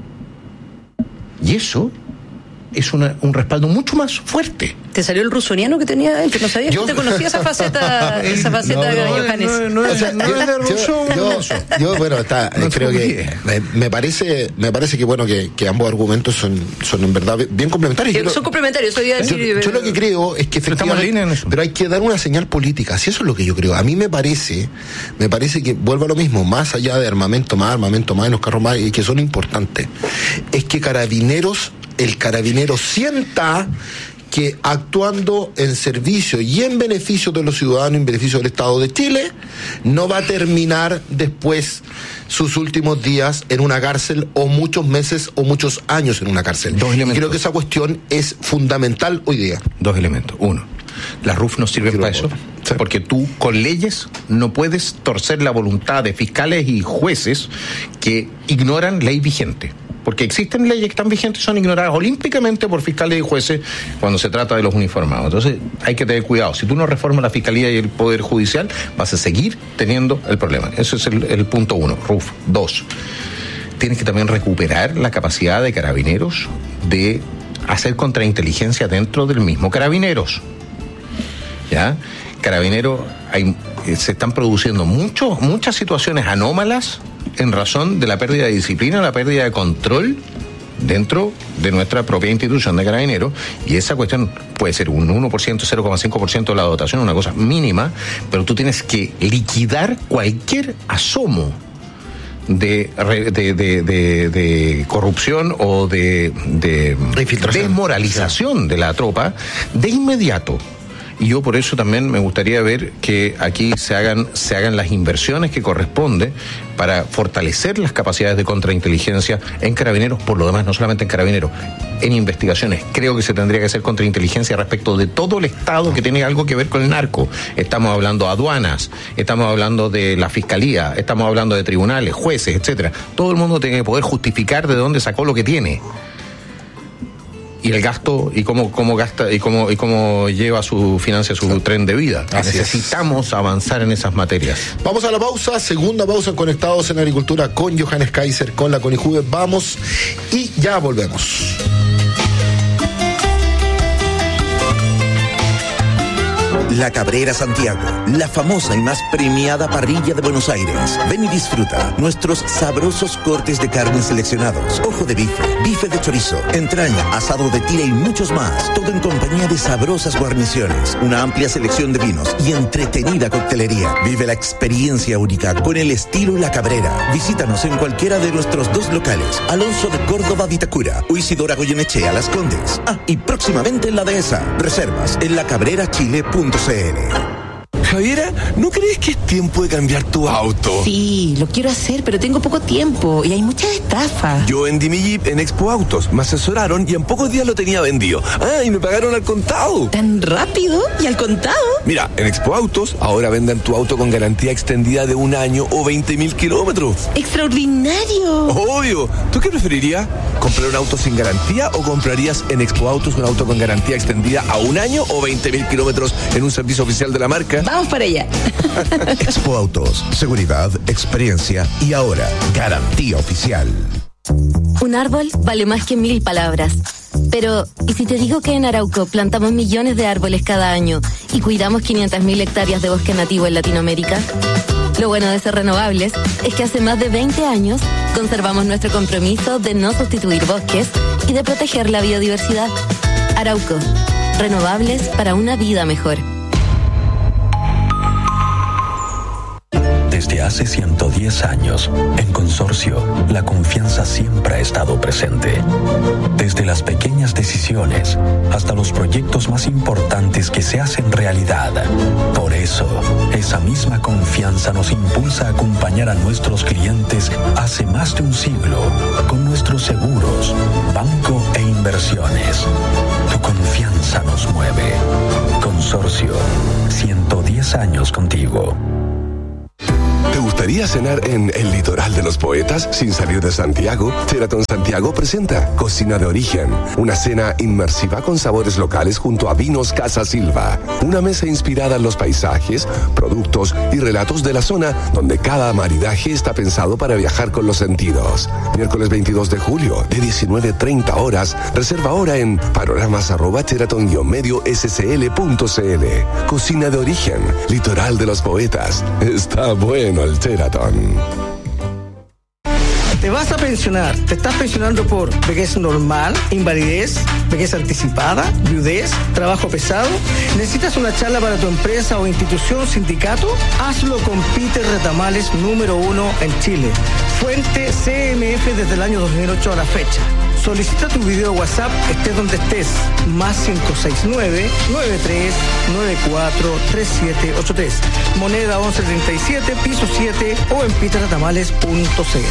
Y eso es un respaldo mucho más fuerte. ¿Te salió el rusoniano que tenía dentro? No sabías que te conocía esa faceta de Johannes. No es de Rousseau. Yo bueno, creo que me parece que bueno que ambos argumentos son en verdad bien complementarios. Son complementarios, eso iba a decir. Yo lo que creo es que efectivamente, pero hay que dar una señal política, si eso es lo que yo creo. A mí me parece que vuelvo a lo mismo, más allá de armamento más, los carros más, y que son importantes, es que el carabinero sienta que actuando en servicio y en beneficio de los ciudadanos, en beneficio del Estado de Chile, no va a terminar después sus últimos días en una cárcel, o muchos meses o muchos años en una cárcel. Y creo que esa cuestión es fundamental hoy día. 2 elementos. 1, las RUF no sirven para eso, porque tú con leyes no puedes torcer la voluntad de fiscales y jueces que ignoran ley vigente. Porque existen leyes que están vigentes y son ignoradas olímpicamente por fiscales y jueces cuando se trata de los uniformados. Entonces hay que tener cuidado. Si tú no reformas la Fiscalía y el Poder Judicial, vas a seguir teniendo el problema. Eso es el punto 1, RUF. 2, tienes que también recuperar la capacidad de Carabineros de hacer contrainteligencia dentro del mismo Carabineros. ¿Ya? Carabineros, se están produciendo muchas situaciones anómalas en razón de la pérdida de disciplina, la pérdida de control dentro de nuestra propia institución de Carabineros, y esa cuestión puede ser un 1%, 0,5% de la dotación, una cosa mínima, pero tú tienes que liquidar cualquier asomo de corrupción o de desmoralización de la tropa de inmediato. Y yo por eso también me gustaría ver que aquí se hagan las inversiones que corresponde para fortalecer las capacidades de contrainteligencia en Carabineros. Por lo demás, no solamente en Carabineros, en investigaciones. Creo que se tendría que hacer contrainteligencia respecto de todo el Estado que tiene algo que ver con el narco. Estamos hablando de aduanas, estamos hablando de la Fiscalía, estamos hablando de tribunales, jueces, etcétera. Todo el mundo tiene que poder justificar de dónde sacó lo que tiene. Y el gasto, y cómo gasta, y cómo financia su tren de vida. Necesitamos avanzar en esas materias. Vamos a la pausa, segunda pausa en Conectados en Agricultura con Johannes Kaiser, con la CONIJUVE. Vamos y ya volvemos. La Cabrera Santiago, la famosa y más premiada parrilla de Buenos Aires. Ven y disfruta nuestros sabrosos cortes de carne seleccionados, ojo de bife, bife de chorizo, entraña, asado de tira y muchos más. Todo en compañía de sabrosas guarniciones, una amplia selección de vinos y entretenida coctelería. Vive la experiencia única con el estilo La Cabrera. Visítanos en cualquiera de nuestros 2 locales, Alonso de Córdoba, Vitacura, o Isidora Goyenechea, Las Condes. Y próximamente en La Dehesa. Reservas en lacabrerachile.cl. Javiera, ¿no crees que es tiempo de cambiar tu auto? Sí, lo quiero hacer, pero tengo poco tiempo y hay muchas estafas. Yo vendí mi Jeep en Expo Autos, me asesoraron y en pocos días lo tenía vendido. Y me pagaron al contado. ¿Tan rápido? ¿Y al contado? Mira, en Expo Autos ahora venden tu auto con garantía extendida de 1 año o 20.000 kilómetros. ¡Extraordinario! Obvio. ¿Tú qué preferirías? ¿Comprar un auto sin garantía o comprarías en Expo Autos un auto con garantía extendida a 1 año o 20.000 kilómetros en un servicio oficial de la marca? Vamos para allá. Expo Autos, seguridad, experiencia y ahora garantía oficial. Un árbol vale más que 1000 palabras. Pero, ¿y si te digo que en Arauco plantamos millones de árboles cada año y cuidamos 500.000 hectáreas de bosque nativo en Latinoamérica? Lo bueno de ser renovables es que hace más de 20 años conservamos nuestro compromiso de no sustituir bosques y de proteger la biodiversidad. Arauco, renovables para una vida mejor. Desde hace 110 años, en Consorcio, la confianza siempre ha estado presente. Desde las pequeñas decisiones hasta los proyectos más importantes que se hacen realidad. Por eso, esa misma confianza nos impulsa a acompañar a nuestros clientes hace más de un siglo con nuestros seguros, banco e inversiones. Tu confianza nos mueve. Consorcio, 110 años contigo. ¿Te gustaría cenar en el litoral de los poetas sin salir de Santiago? Sheraton Santiago presenta Cocina de Origen, una cena inmersiva con sabores locales junto a Vinos Casa Silva. Una mesa inspirada en los paisajes, productos y relatos de la zona, donde cada maridaje está pensado para viajar con los sentidos. Miércoles 22 de julio, de 19:30 horas. Reserva ahora en panoramas@sheraton-medio-scl.cl. Cocina de Origen, litoral de los poetas. Está bueno el Sheraton. Te vas a pensionar. ¿Te estás pensionando por vejez normal, invalidez, vejez anticipada, viudez, trabajo pesado? ¿Necesitas una charla para tu empresa o institución, sindicato? Hazlo con Peter Retamales, número 1 en Chile. Fuente CMF desde el año 2008 a la fecha. Solicita tu video WhatsApp, estés donde estés. Más 569-9394-3783. Moneda 1137, piso 7 o en peterretamales.cl.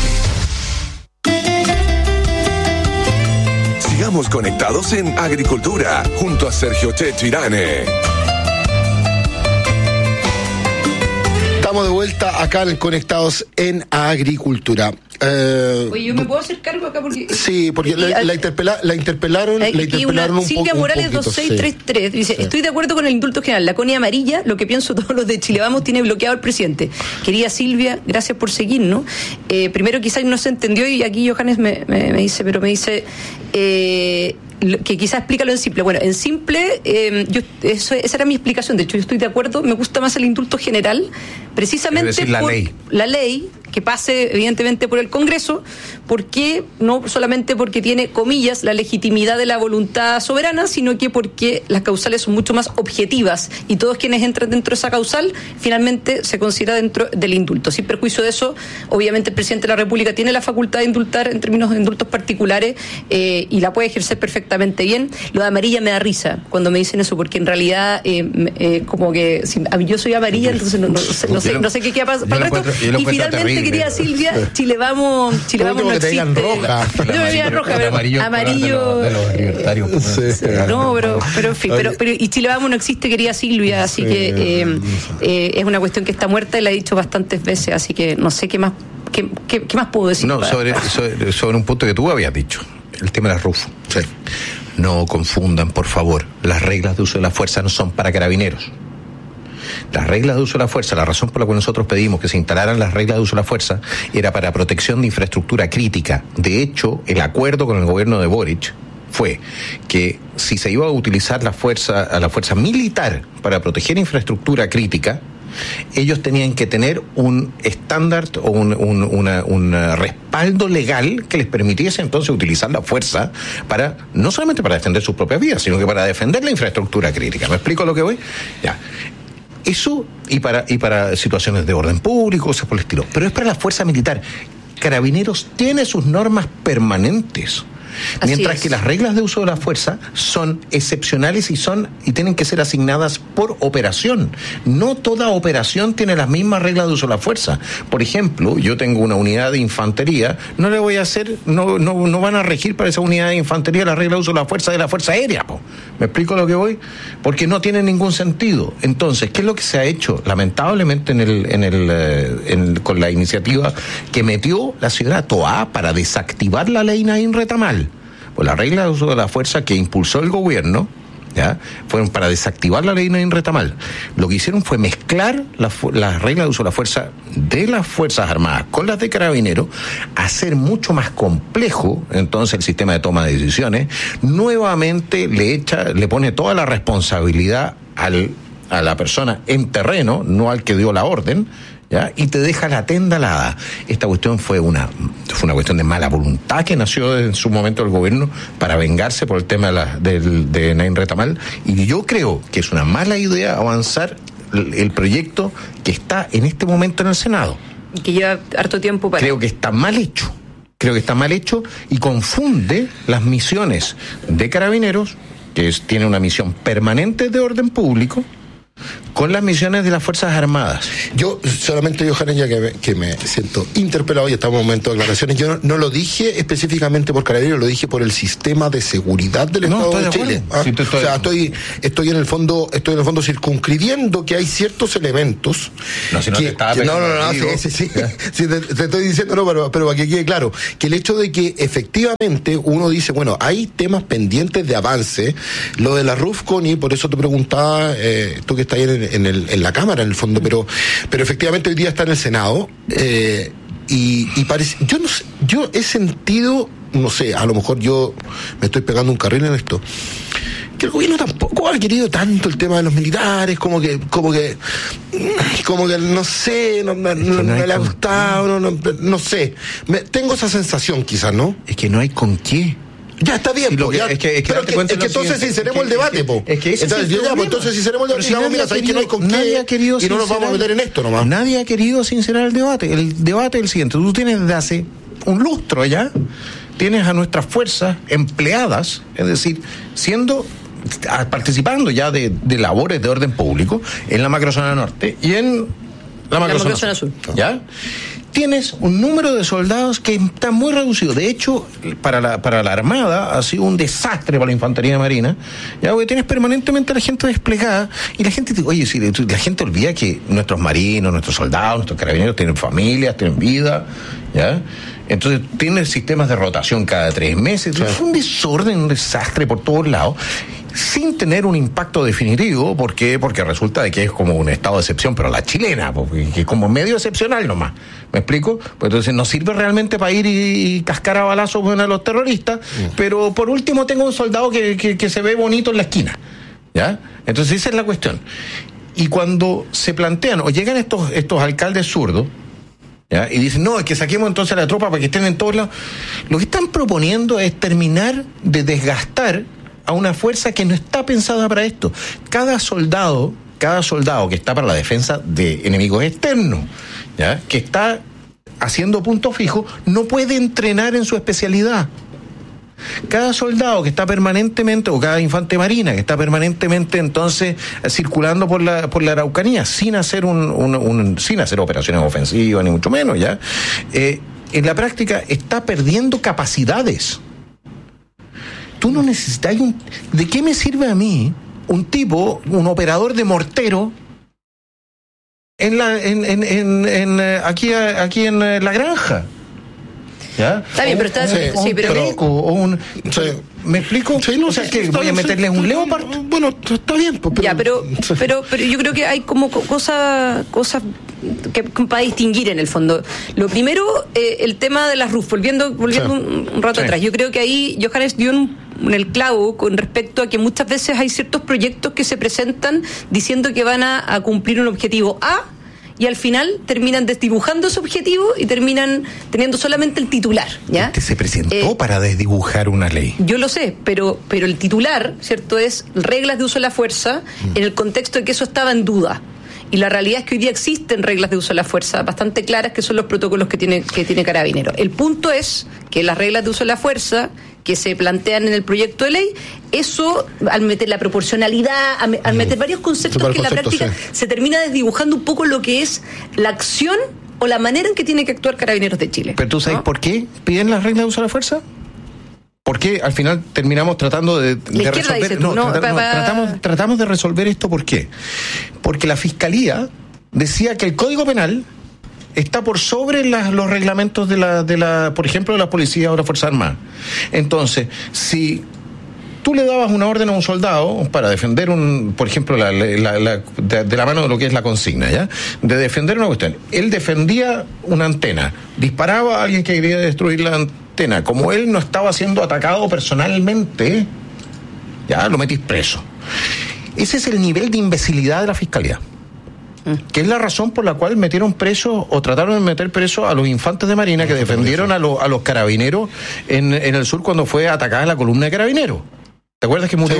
Sigamos conectados en Agricultura, junto a Sergio Checho Irane. Estamos de vuelta acá en Conectados en Agricultura. Oye, ¿yo me puedo hacer cargo acá? Porque sí, porque la interpelaron un Silvia poco. Morales 2633 dice, estoy de acuerdo con el indulto general. La Connie amarilla, lo que pienso todos los de Chile Vamos, tiene bloqueado al presidente. Querida Silvia, gracias por seguirnos. Primero quizás no se entendió y aquí Johannes me dice que quizás explícalo en simple. Bueno, en simple, esa era mi explicación. De hecho, yo estoy de acuerdo. Me gusta más el indulto general, precisamente es decir, la ley que pase evidentemente por el Congreso, porque no solamente porque tiene, comillas, la legitimidad de la voluntad soberana, sino que porque las causales son mucho más objetivas y todos quienes entran dentro de esa causal finalmente se considera dentro del indulto. Sin perjuicio de eso, obviamente el presidente de la República tiene la facultad de indultar en términos de indultos particulares y la puede ejercer perfectamente bien. Lo de amarilla me da risa cuando me dicen eso, porque en realidad como que yo soy amarilla, entonces no sé qué queda para esto. Y finalmente, querida Silvia, Chile Vamos no existe. Roja. Yo me veía roja, pero amarillo de los libertarios. No, pero en fin, pero y Chile Vamos no existe, querida Silvia, así que es una cuestión que está muerta y la he dicho bastantes veces, así que no sé qué más puedo decir. No, sobre un punto que tú habías dicho, el tema de la RUF. Sí. No confundan, por favor, las reglas de uso de la fuerza no son para carabineros. Las reglas de uso de la fuerza, la razón por la cual nosotros pedimos que se instalaran las reglas de uso de la fuerza era para protección de infraestructura crítica. De hecho, el acuerdo con el gobierno de Boric fue que si se iba a utilizar la fuerza militar para proteger infraestructura crítica, ellos tenían que tener un estándar o un respaldo legal que les permitiese entonces utilizar la fuerza para, no solamente para defender sus propias vidas, sino que para defender la infraestructura crítica. ¿Me explico lo que voy? Ya. Eso y para situaciones de orden público, cosas por el estilo. Pero es para la fuerza militar. Carabineros tiene sus normas permanentes. Mientras que las reglas de uso de la fuerza son excepcionales y tienen que ser asignadas por operación. No toda operación tiene las mismas reglas de uso de la fuerza. Por ejemplo, yo tengo una unidad de infantería, no le voy a hacer, no van a regir para esa unidad de infantería la regla de uso de la fuerza aérea, po. ¿Me explico lo que voy? Porque no tiene ningún sentido. Entonces, ¿qué es lo que se ha hecho? Lamentablemente con la iniciativa que metió la señora Toá para desactivar la ley Naín Retamal. Pues la regla de uso de la fuerza que impulsó el gobierno, ¿ya?, fueron para desactivar la ley Naín Retamal. Lo que hicieron fue mezclar las reglas de uso de la fuerza de las Fuerzas Armadas con las de Carabineros, hacer mucho más complejo entonces el sistema de toma de decisiones. Nuevamente le pone toda la responsabilidad a la persona en terreno, no al que dio la orden, ¿ya?, y te deja la tenda alada. Esta cuestión fue una cuestión de mala voluntad que nació en su momento el gobierno para vengarse por el tema de Naín Retamal, y yo creo que es una mala idea avanzar el proyecto que está en este momento en el Senado. Que lleva harto tiempo para... Creo que está mal hecho. Y confunde las misiones de Carabineros, que tiene una misión permanente de orden público, con las misiones de las Fuerzas Armadas. Yo, solamente, Johannes, ya que me siento interpelado y estamos en un momento de declaraciones, yo no lo dije específicamente por Carabineros, lo dije por el sistema de seguridad del Estado de Chile. Sí, estoy en el fondo circunscribiendo que hay ciertos elementos. Sí, te estoy diciendo, pero para que quede claro, que el hecho de que efectivamente uno dice, bueno, hay temas pendientes de avance, lo de la RUFCON, y por eso te preguntaba, tú que estás ahí en la Cámara, en el fondo, pero efectivamente hoy día está en el Senado, y parece, yo no sé, yo he sentido, no sé, a lo mejor yo me estoy pegando un carril en esto, que el gobierno tampoco ha querido tanto el tema de los militares, como que no sé, no le ha gustado, no sé, tengo esa sensación quizás, ¿no? Es que no hay con qué. Ya está bien, es que entonces sinceremos el debate, entonces sinceremos el debate, digamos, mira, sabéis que no hay con qué, y no nos vamos a meter en esto nomás. Nadie ha querido sincerar el debate. El debate es el siguiente: tú tienes desde hace un lustro ya, tienes a nuestras fuerzas empleadas, es decir, participando ya de labores de orden público en la macrozona norte y en la macrozona sur. ¿Ya? Tienes un número de soldados que está muy reducido. De hecho, para la Armada ha sido un desastre para la Infantería Marina, ya, porque tienes permanentemente a la gente desplegada, y la gente, la gente olvida que nuestros marinos, nuestros soldados, nuestros carabineros tienen familias, tienen vida, ¿ya? Entonces tienen sistemas de rotación cada 3 meses. Entonces, es un desorden, un desastre por todos lados, sin tener un impacto definitivo. ¿Por qué? Porque resulta de que es como un estado de excepción, pero la chilena, porque es como medio excepcional nomás. ¿Me explico? Pues entonces no sirve realmente para ir y cascar a balazos a los terroristas, pero por último tengo un soldado que se ve bonito en la esquina, ¿ya? Entonces esa es la cuestión. Y cuando se plantean o llegan estos alcaldes zurdos, ¿ya? Y dicen, no, es que saquemos entonces a la tropa para que estén en todos lados, lo que están proponiendo es terminar de desgastar a una fuerza que no está pensada para esto. Cada soldado que está para la defensa de enemigos externos, ¿ya? Que está haciendo punto fijo, no puede entrenar en su especialidad. Cada soldado que está permanentemente, o cada infante marina que está permanentemente entonces circulando por la Araucanía sin hacer sin hacer operaciones ofensivas ni mucho menos, ya, en la práctica está perdiendo capacidades. Tú no necesitas ¿de qué me sirve a mí un operador de mortero aquí en la granja? ¿Ya? Está bien, pero está... ¿Me explico? Sí, no, o sea, que voy a meterles un Leopard. Bueno, está bien. Pero yo creo que hay como cosas que para distinguir en el fondo. Lo primero, el tema de las RUF, volviendo un rato atrás. Yo creo que ahí Johannes dio en el clavo con respecto a que muchas veces hay ciertos proyectos que se presentan diciendo que van a cumplir un objetivo A, y al final terminan desdibujando ese objetivo y terminan teniendo solamente el titular, ¿ya? Se presentó para desdibujar una ley. Yo lo sé, pero el titular, ¿cierto?, es reglas de uso de la fuerza en el contexto de que eso estaba en duda. Y la realidad es que hoy día existen reglas de uso de la fuerza bastante claras, que son los protocolos que tiene Carabineros. El punto es que las reglas de uso de la fuerza que se plantean en el proyecto de ley, eso, al meter la proporcionalidad, al meter varios conceptos que en la práctica se termina desdibujando un poco lo que es la acción o la manera en que tiene que actuar Carabineros de Chile. Pero tú sabes, ¿no?, por qué piden las reglas de uso de la fuerza? ¿Por qué al final terminamos tratando de resolver? Tratamos de resolver esto. ¿Por qué? Porque la Fiscalía decía que el Código Penal está por sobre los reglamentos de la, por ejemplo, de la policía o de la Fuerza Armada. Entonces, si tú le dabas una orden a un soldado para defender por ejemplo, de la mano de lo que es la consigna, ¿ya?, de defender una cuestión, él defendía una antena, disparaba a alguien que quería destruir la antena, como él no estaba siendo atacado personalmente, ya lo metís preso. Ese es el nivel de imbecilidad de la Fiscalía, que es la razón por la cual metieron presos o trataron de meter presos a los infantes de Marina que defendieron a los carabineros en el sur cuando fue atacada la columna de carabineros. ¿Te acuerdas que murió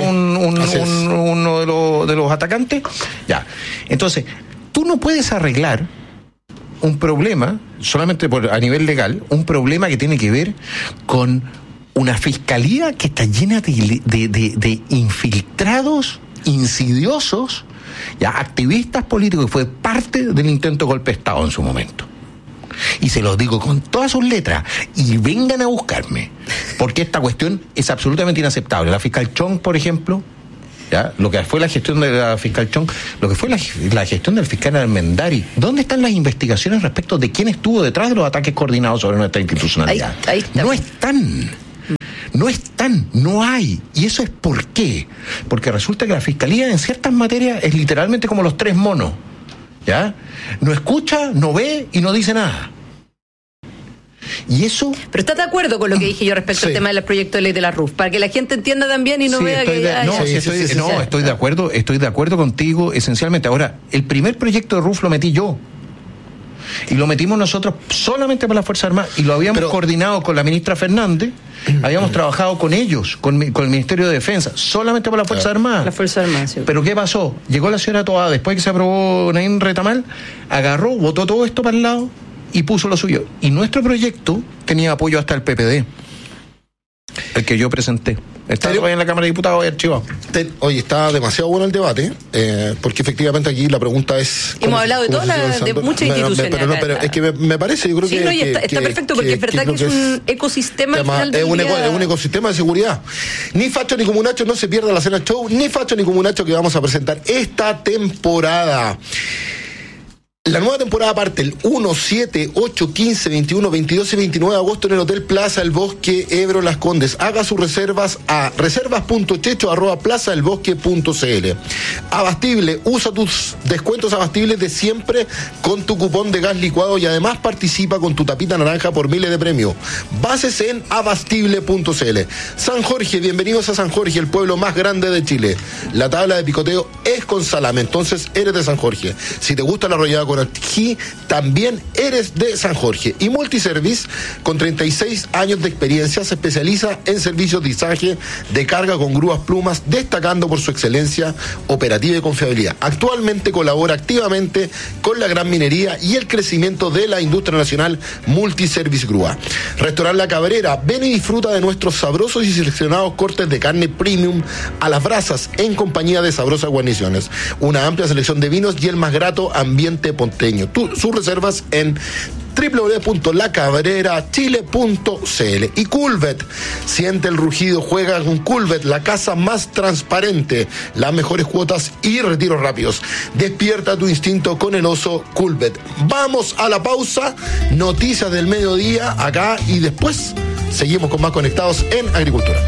uno de los atacantes? Ya. Entonces, tú no puedes arreglar un problema, solamente a nivel legal, un problema que tiene que ver con una fiscalía que está llena de infiltrados, insidiosos, ya activistas políticos, que fue parte del intento de golpe de Estado en su momento. Y se los digo con todas sus letras, y vengan a buscarme, porque esta cuestión es absolutamente inaceptable. La fiscal Chong, por ejemplo, ¿ya? Lo que fue la gestión de la fiscal Chong, lo que fue la gestión del fiscal Armendari, ¿dónde están las investigaciones respecto de quién estuvo detrás de los ataques coordinados sobre nuestra institucionalidad? Ahí está. No están, no hay. ¿Y eso es por qué? Porque resulta que la fiscalía en ciertas materias es literalmente como los tres monos, ¿ya? No escucha, no ve y no dice nada. Y eso... Pero ¿estás de acuerdo con lo que dije yo respecto al tema del proyecto de ley de la RUF? Para que la gente entienda también y no vea que... Estoy de acuerdo contigo esencialmente. Ahora, el primer proyecto de RUF lo metí yo. Y lo metimos nosotros solamente para la Fuerza Armada, y lo habíamos coordinado con la ministra Fernández, habíamos trabajado con ellos, con el Ministerio de Defensa, solamente para la Fuerza Armada. La Fuerza Armada, sí. Pero ¿qué pasó? Llegó la señora Toá, después que se aprobó Naín Retamal, agarró, botó todo esto para el lado y puso lo suyo. Y nuestro proyecto tenía apoyo hasta el PPD, el que yo presenté. Está todavía en la Cámara de Diputados y archivado. Oye, está demasiado bueno el debate, porque efectivamente aquí la pregunta es... Hemos hablado de muchas instituciones. Pero es que me parece, yo creo que... Está perfecto, porque es verdad que es un ecosistema... Es un ecosistema de seguridad. Ni Facho ni Comunacho, no se pierda la cena show, ni Facho ni Comunacho, que vamos a presentar esta temporada. La nueva temporada parte el 1, 7, 8, 15, 21, 22 y 29 de agosto en el Hotel Plaza El Bosque, Ebro, Las Condes. Haga sus reservas a reservas.checho@plazaelbosque.cl. Abastible, usa tus descuentos abastibles de siempre con tu cupón de gas licuado, y además participa con tu tapita naranja por miles de premios. Bases en abastible.cl. San Jorge, bienvenidos a San Jorge, el pueblo más grande de Chile. La tabla de picoteo es con salame, entonces eres de San Jorge. Si te gusta la arrollada con ají, también eres de San Jorge. Y Multiservice, con 36 años de experiencia, se especializa en servicios de izaje de carga con grúas plumas, destacando por su excelencia operativa y confiabilidad. Actualmente colabora activamente con la gran minería y el crecimiento de la industria nacional. Multiservice Grúa. Restaurante La Cabrera, ven y disfruta de nuestros sabrosos y seleccionados cortes de carne premium a las brasas, en compañía de sabrosas guarniciones, una amplia selección de vinos y el más grato ambiente ponteño. Sus reservas en www.lacabrerachile.cl. Y Coolbet, siente el rugido, juega con Coolbet, la casa más transparente, las mejores cuotas y retiros rápidos. Despierta tu instinto con el oso Coolbet. Vamos a la pausa, noticias del mediodía acá, y después seguimos con más Conectados en Agricultura.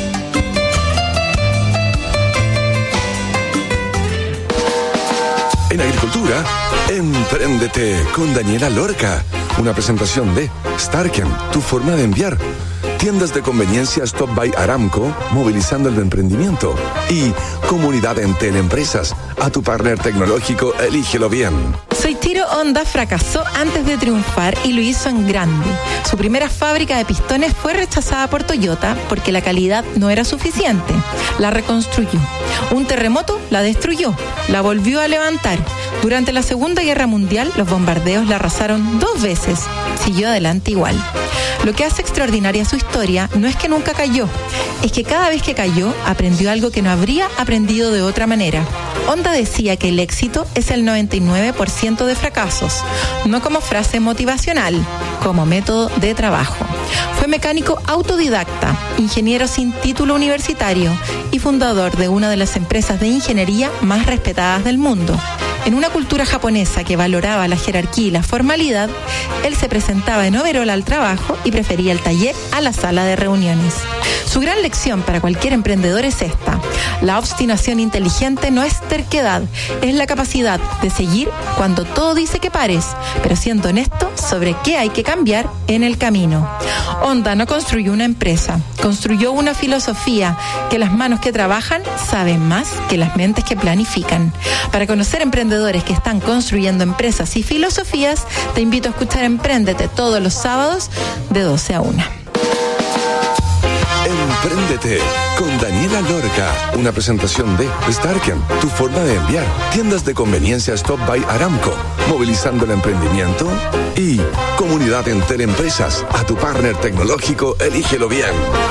En Agricultura, Empréndete con Daniela Lorca. Una presentación de Starken, tu forma de enviar. Tiendas de conveniencia Stop by Aramco, movilizando el emprendimiento. Y Comunidad Entel Empresas. A tu partner tecnológico, elígelo bien. Soichiro Honda fracasó antes de triunfar y lo hizo en grande. Su primera fábrica de pistones fue rechazada por Toyota porque la calidad no era suficiente. La reconstruyó. Un terremoto la destruyó, la volvió a levantar. Durante la Segunda Guerra Mundial, los bombardeos la arrasaron 2 veces. Siguió adelante igual. Lo que hace extraordinaria su historia no es que nunca cayó, es que cada vez que cayó aprendió algo que no habría aprendido de otra manera. Honda decía que el éxito es el 99% de fracasos, no como frase motivacional, como método de trabajo. Fue mecánico autodidacta, ingeniero sin título universitario y fundador de una de las empresas de ingeniería más respetadas del mundo. En una cultura japonesa que valoraba la jerarquía y la formalidad, él se presentaba en overol al trabajo y prefería el taller a la sala de reuniones. Su gran lección para cualquier emprendedor es esta: la obstinación inteligente no es terquedad, es la capacidad de seguir cuando todo dice que pares, pero siendo honesto sobre qué hay que cambiar en el camino. Honda no construyó una empresa, construyó una filosofía: que las manos que trabajan saben más que las mentes que planifican. Para conocer emprendedores que están construyendo empresas y filosofías, te invito a escuchar Empréndete todos los sábados de 12 a 1. Empréndete con Daniela Lorca. Una presentación de Starken, tu forma de enviar. Tiendas de conveniencia Stop by Aramco, movilizando el emprendimiento. Y Comunidad Entel Empresas. A tu partner tecnológico, elígelo bien.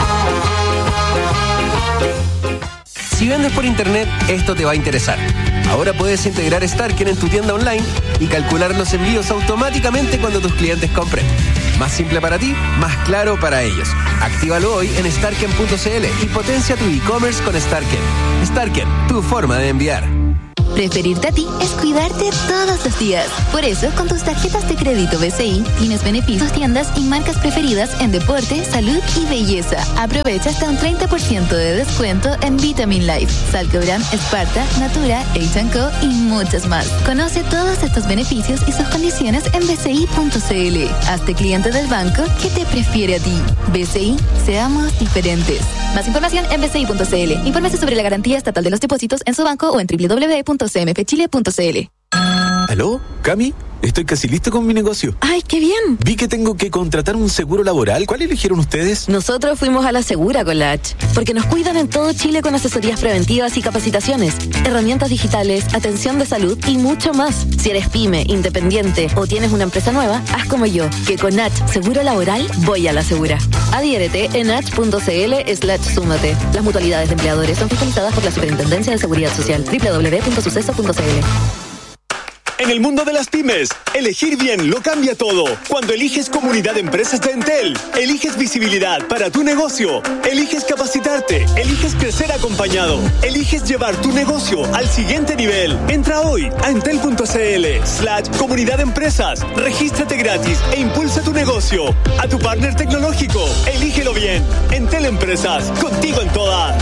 Si vendes por internet, esto te va a interesar. Ahora puedes integrar Starken en tu tienda online y calcular los envíos automáticamente cuando tus clientes compren. Más simple para ti, más claro para ellos. Actívalo hoy en starken.cl y potencia tu e-commerce con Starken. Starken, tu forma de enviar. Preferirte a ti es cuidarte todos los días. Por eso, con tus tarjetas de crédito BCI, tienes beneficios, tiendas y marcas preferidas en deporte, salud y belleza. Aprovecha hasta un 30% de descuento en Vitamin Life, Salcobran, Esparta, Natura, H&Co y muchas más. Conoce todos estos beneficios y sus condiciones en bci.cl. Hazte cliente del banco que te prefiere a ti. BCI, seamos diferentes. Más información en bci.cl. Infórmese sobre la garantía estatal de los depósitos en su banco o en www.cmfchile.cl. ¿Aló? ¿Cami? Estoy casi listo con mi negocio. ¡Ay, qué bien! Vi que tengo que contratar un seguro laboral. ¿Cuál eligieron ustedes? Nosotros fuimos a la Segura con la H, porque nos cuidan en todo Chile con asesorías preventivas y capacitaciones, herramientas digitales, atención de salud y mucho más. Si eres pyme, independiente o tienes una empresa nueva, haz como yo, que con H Seguro Laboral voy a la Segura. Adhiérete en h.cl/súmate. Las mutualidades de empleadores son fiscalizadas por la Superintendencia de Seguridad Social. www.suceso.cl. En el mundo de las pymes, elegir bien lo cambia todo. Cuando eliges Comunidad de Empresas de Entel, eliges visibilidad para tu negocio, eliges capacitarte, eliges crecer acompañado, eliges llevar tu negocio al siguiente nivel. Entra hoy a entel.cl/Comunidad de Empresas, regístrate gratis e impulsa tu negocio. A tu partner tecnológico, elígelo bien. Entel Empresas, contigo en todas.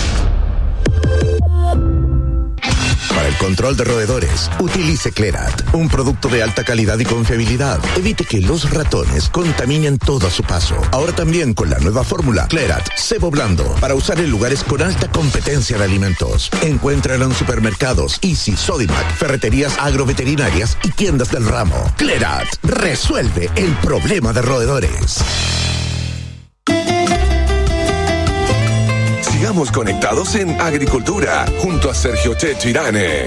Para el control de roedores, utilice Clerat, un producto de alta calidad y confiabilidad. Evite que los ratones contaminen todo a su paso. Ahora también con la nueva fórmula Clerat Cebo Blando, para usar en lugares con alta competencia de alimentos. Encuéntralo en supermercados, Easy, Sodimac, ferreterías agroveterinarias y tiendas del ramo. Clerat resuelve el problema de roedores. Sigamos conectados en Agricultura, junto a Sergio Checho Irane.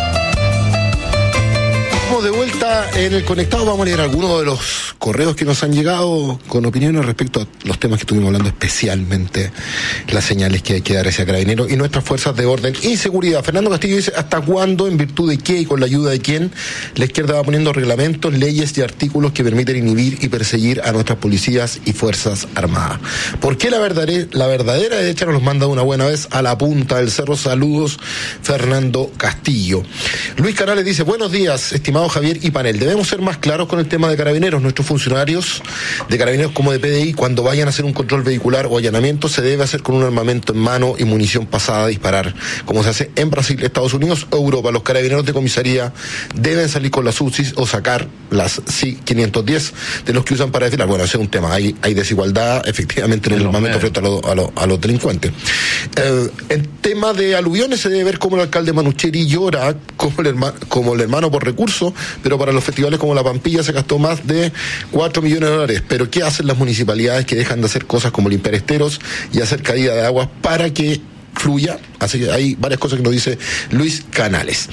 Estamos de vuelta en el Conectado. Vamos a leer algunos de los correos que nos han llegado con opiniones respecto a los temas que estuvimos hablando, especialmente las señales que hay que dar hacia Carabineros y nuestras fuerzas de orden y seguridad. Fernando Castillo dice: ¿hasta cuándo, en virtud de qué y con la ayuda de quién, la izquierda va poniendo reglamentos, leyes y artículos que permiten inhibir y perseguir a nuestras policías y fuerzas armadas? ¿Por qué la verdadera derecha nos los manda de una buena vez a la punta del cerro? Saludos, Fernando Castillo. Luis Canales dice: buenos días, estimado Javier y panel. Debemos ser más claros con el tema de Carabineros. Nuestros funcionarios de Carabineros como de PDI, cuando vayan a hacer un control vehicular o allanamiento, se debe hacer con un armamento en mano y munición pasada a disparar, como se hace en Brasil, Estados Unidos o Europa. Los carabineros de comisaría deben salir con las UCIs o sacar las C-510 de los que usan para desfilar. Bueno, ese es un tema. Hay desigualdad efectivamente en el armamento frente a los delincuentes. En tema de aluviones, se debe ver cómo el alcalde Manucheri llora como el hermano por recursos, pero para los festivales como La Pampilla se gastó más de 4 millones de dólares. Pero ¿qué hacen las municipalidades que dejan de hacer cosas como limpiar esteros y hacer caída de aguas para que fluya? Así que hay varias cosas que nos dice Luis Canales.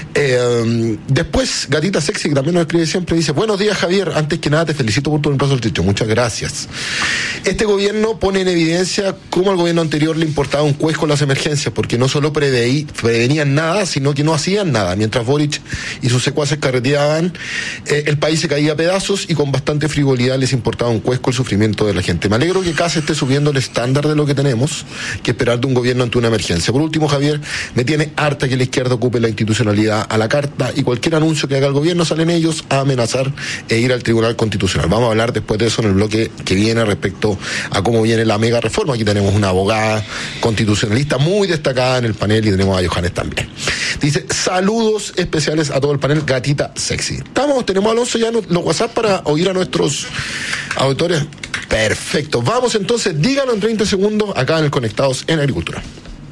Después, Gatita Sexy, que también nos escribe siempre, dice: buenos días, Javier, antes que nada te felicito por tu reemplazo del techo. Muchas gracias. Este gobierno pone en evidencia cómo al gobierno anterior le importaba un cuesco las emergencias, porque no solo prevenían nada, sino que no hacían nada. Mientras Boric y sus secuaces carreteaban, el país se caía a pedazos y con bastante frivolidad les importaba un cuesco el sufrimiento de la gente. Me alegro que CAS esté subiendo el estándar de lo que tenemos que esperar de un gobierno ante una emergencia. Por último, Javier, me tiene harta que la izquierda ocupe la institucionalidad a la carta y cualquier anuncio que haga el gobierno salen ellos a amenazar e ir al Tribunal Constitucional. Vamos a hablar después de eso en el bloque que viene respecto a cómo viene la mega reforma. Aquí tenemos una abogada constitucionalista muy destacada en el panel y tenemos a Johannes también. Dice: saludos especiales a todo el panel, Gatita Sexy. Tenemos a Alonso ya los WhatsApp para oír a nuestros auditores. Perfecto. Vamos entonces, díganlo en 30 segundos acá en el Conectados en Agricultura.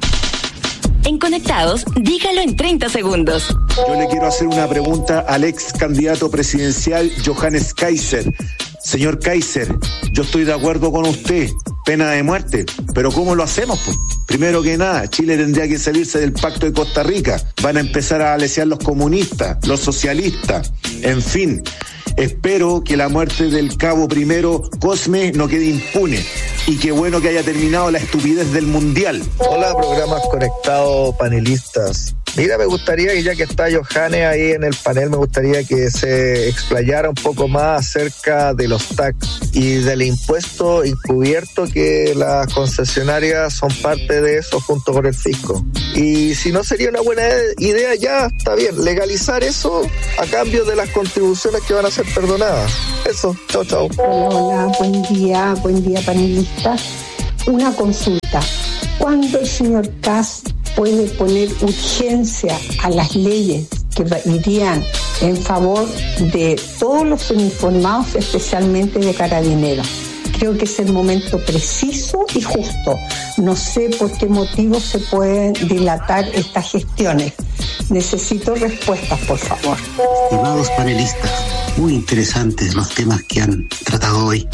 En Conectados, dígalo en 30 segundos. Yo le quiero hacer una pregunta al ex candidato presidencial Johannes Kaiser. Señor Kaiser, yo estoy de acuerdo con usted. pena de muerte. Pero ¿cómo lo hacemos, pues? Primero que nada, Chile tendría que salirse del Pacto de Costa Rica. Van a empezar a alesear los comunistas, los socialistas, en fin. Espero que la muerte del cabo primero Cosme no quede impune. Y qué bueno que haya terminado la estupidez del Mundial. Hola, programas conectados, panelistas. Mira, me gustaría que ya que está Johannes ahí en el panel, me gustaría que se explayara un poco más acerca de los TAC y del impuesto encubierto que las concesionarias son parte de eso junto con el fisco. Y si no sería una buena idea, ya está bien, legalizar eso a cambio de las contribuciones que van a ser perdonadas. Eso, chao, chao. Hola, buen día panelistas. Una consulta. ¿Cuándo el señor Kast puede poner urgencia a las leyes que irían en favor de todos los uniformados, especialmente de carabineros? Creo que es el momento preciso y justo. No sé por qué motivo se pueden dilatar estas gestiones. Necesito respuestas, por favor. Estimados panelistas, muy interesantes los temas que han tratado hoy.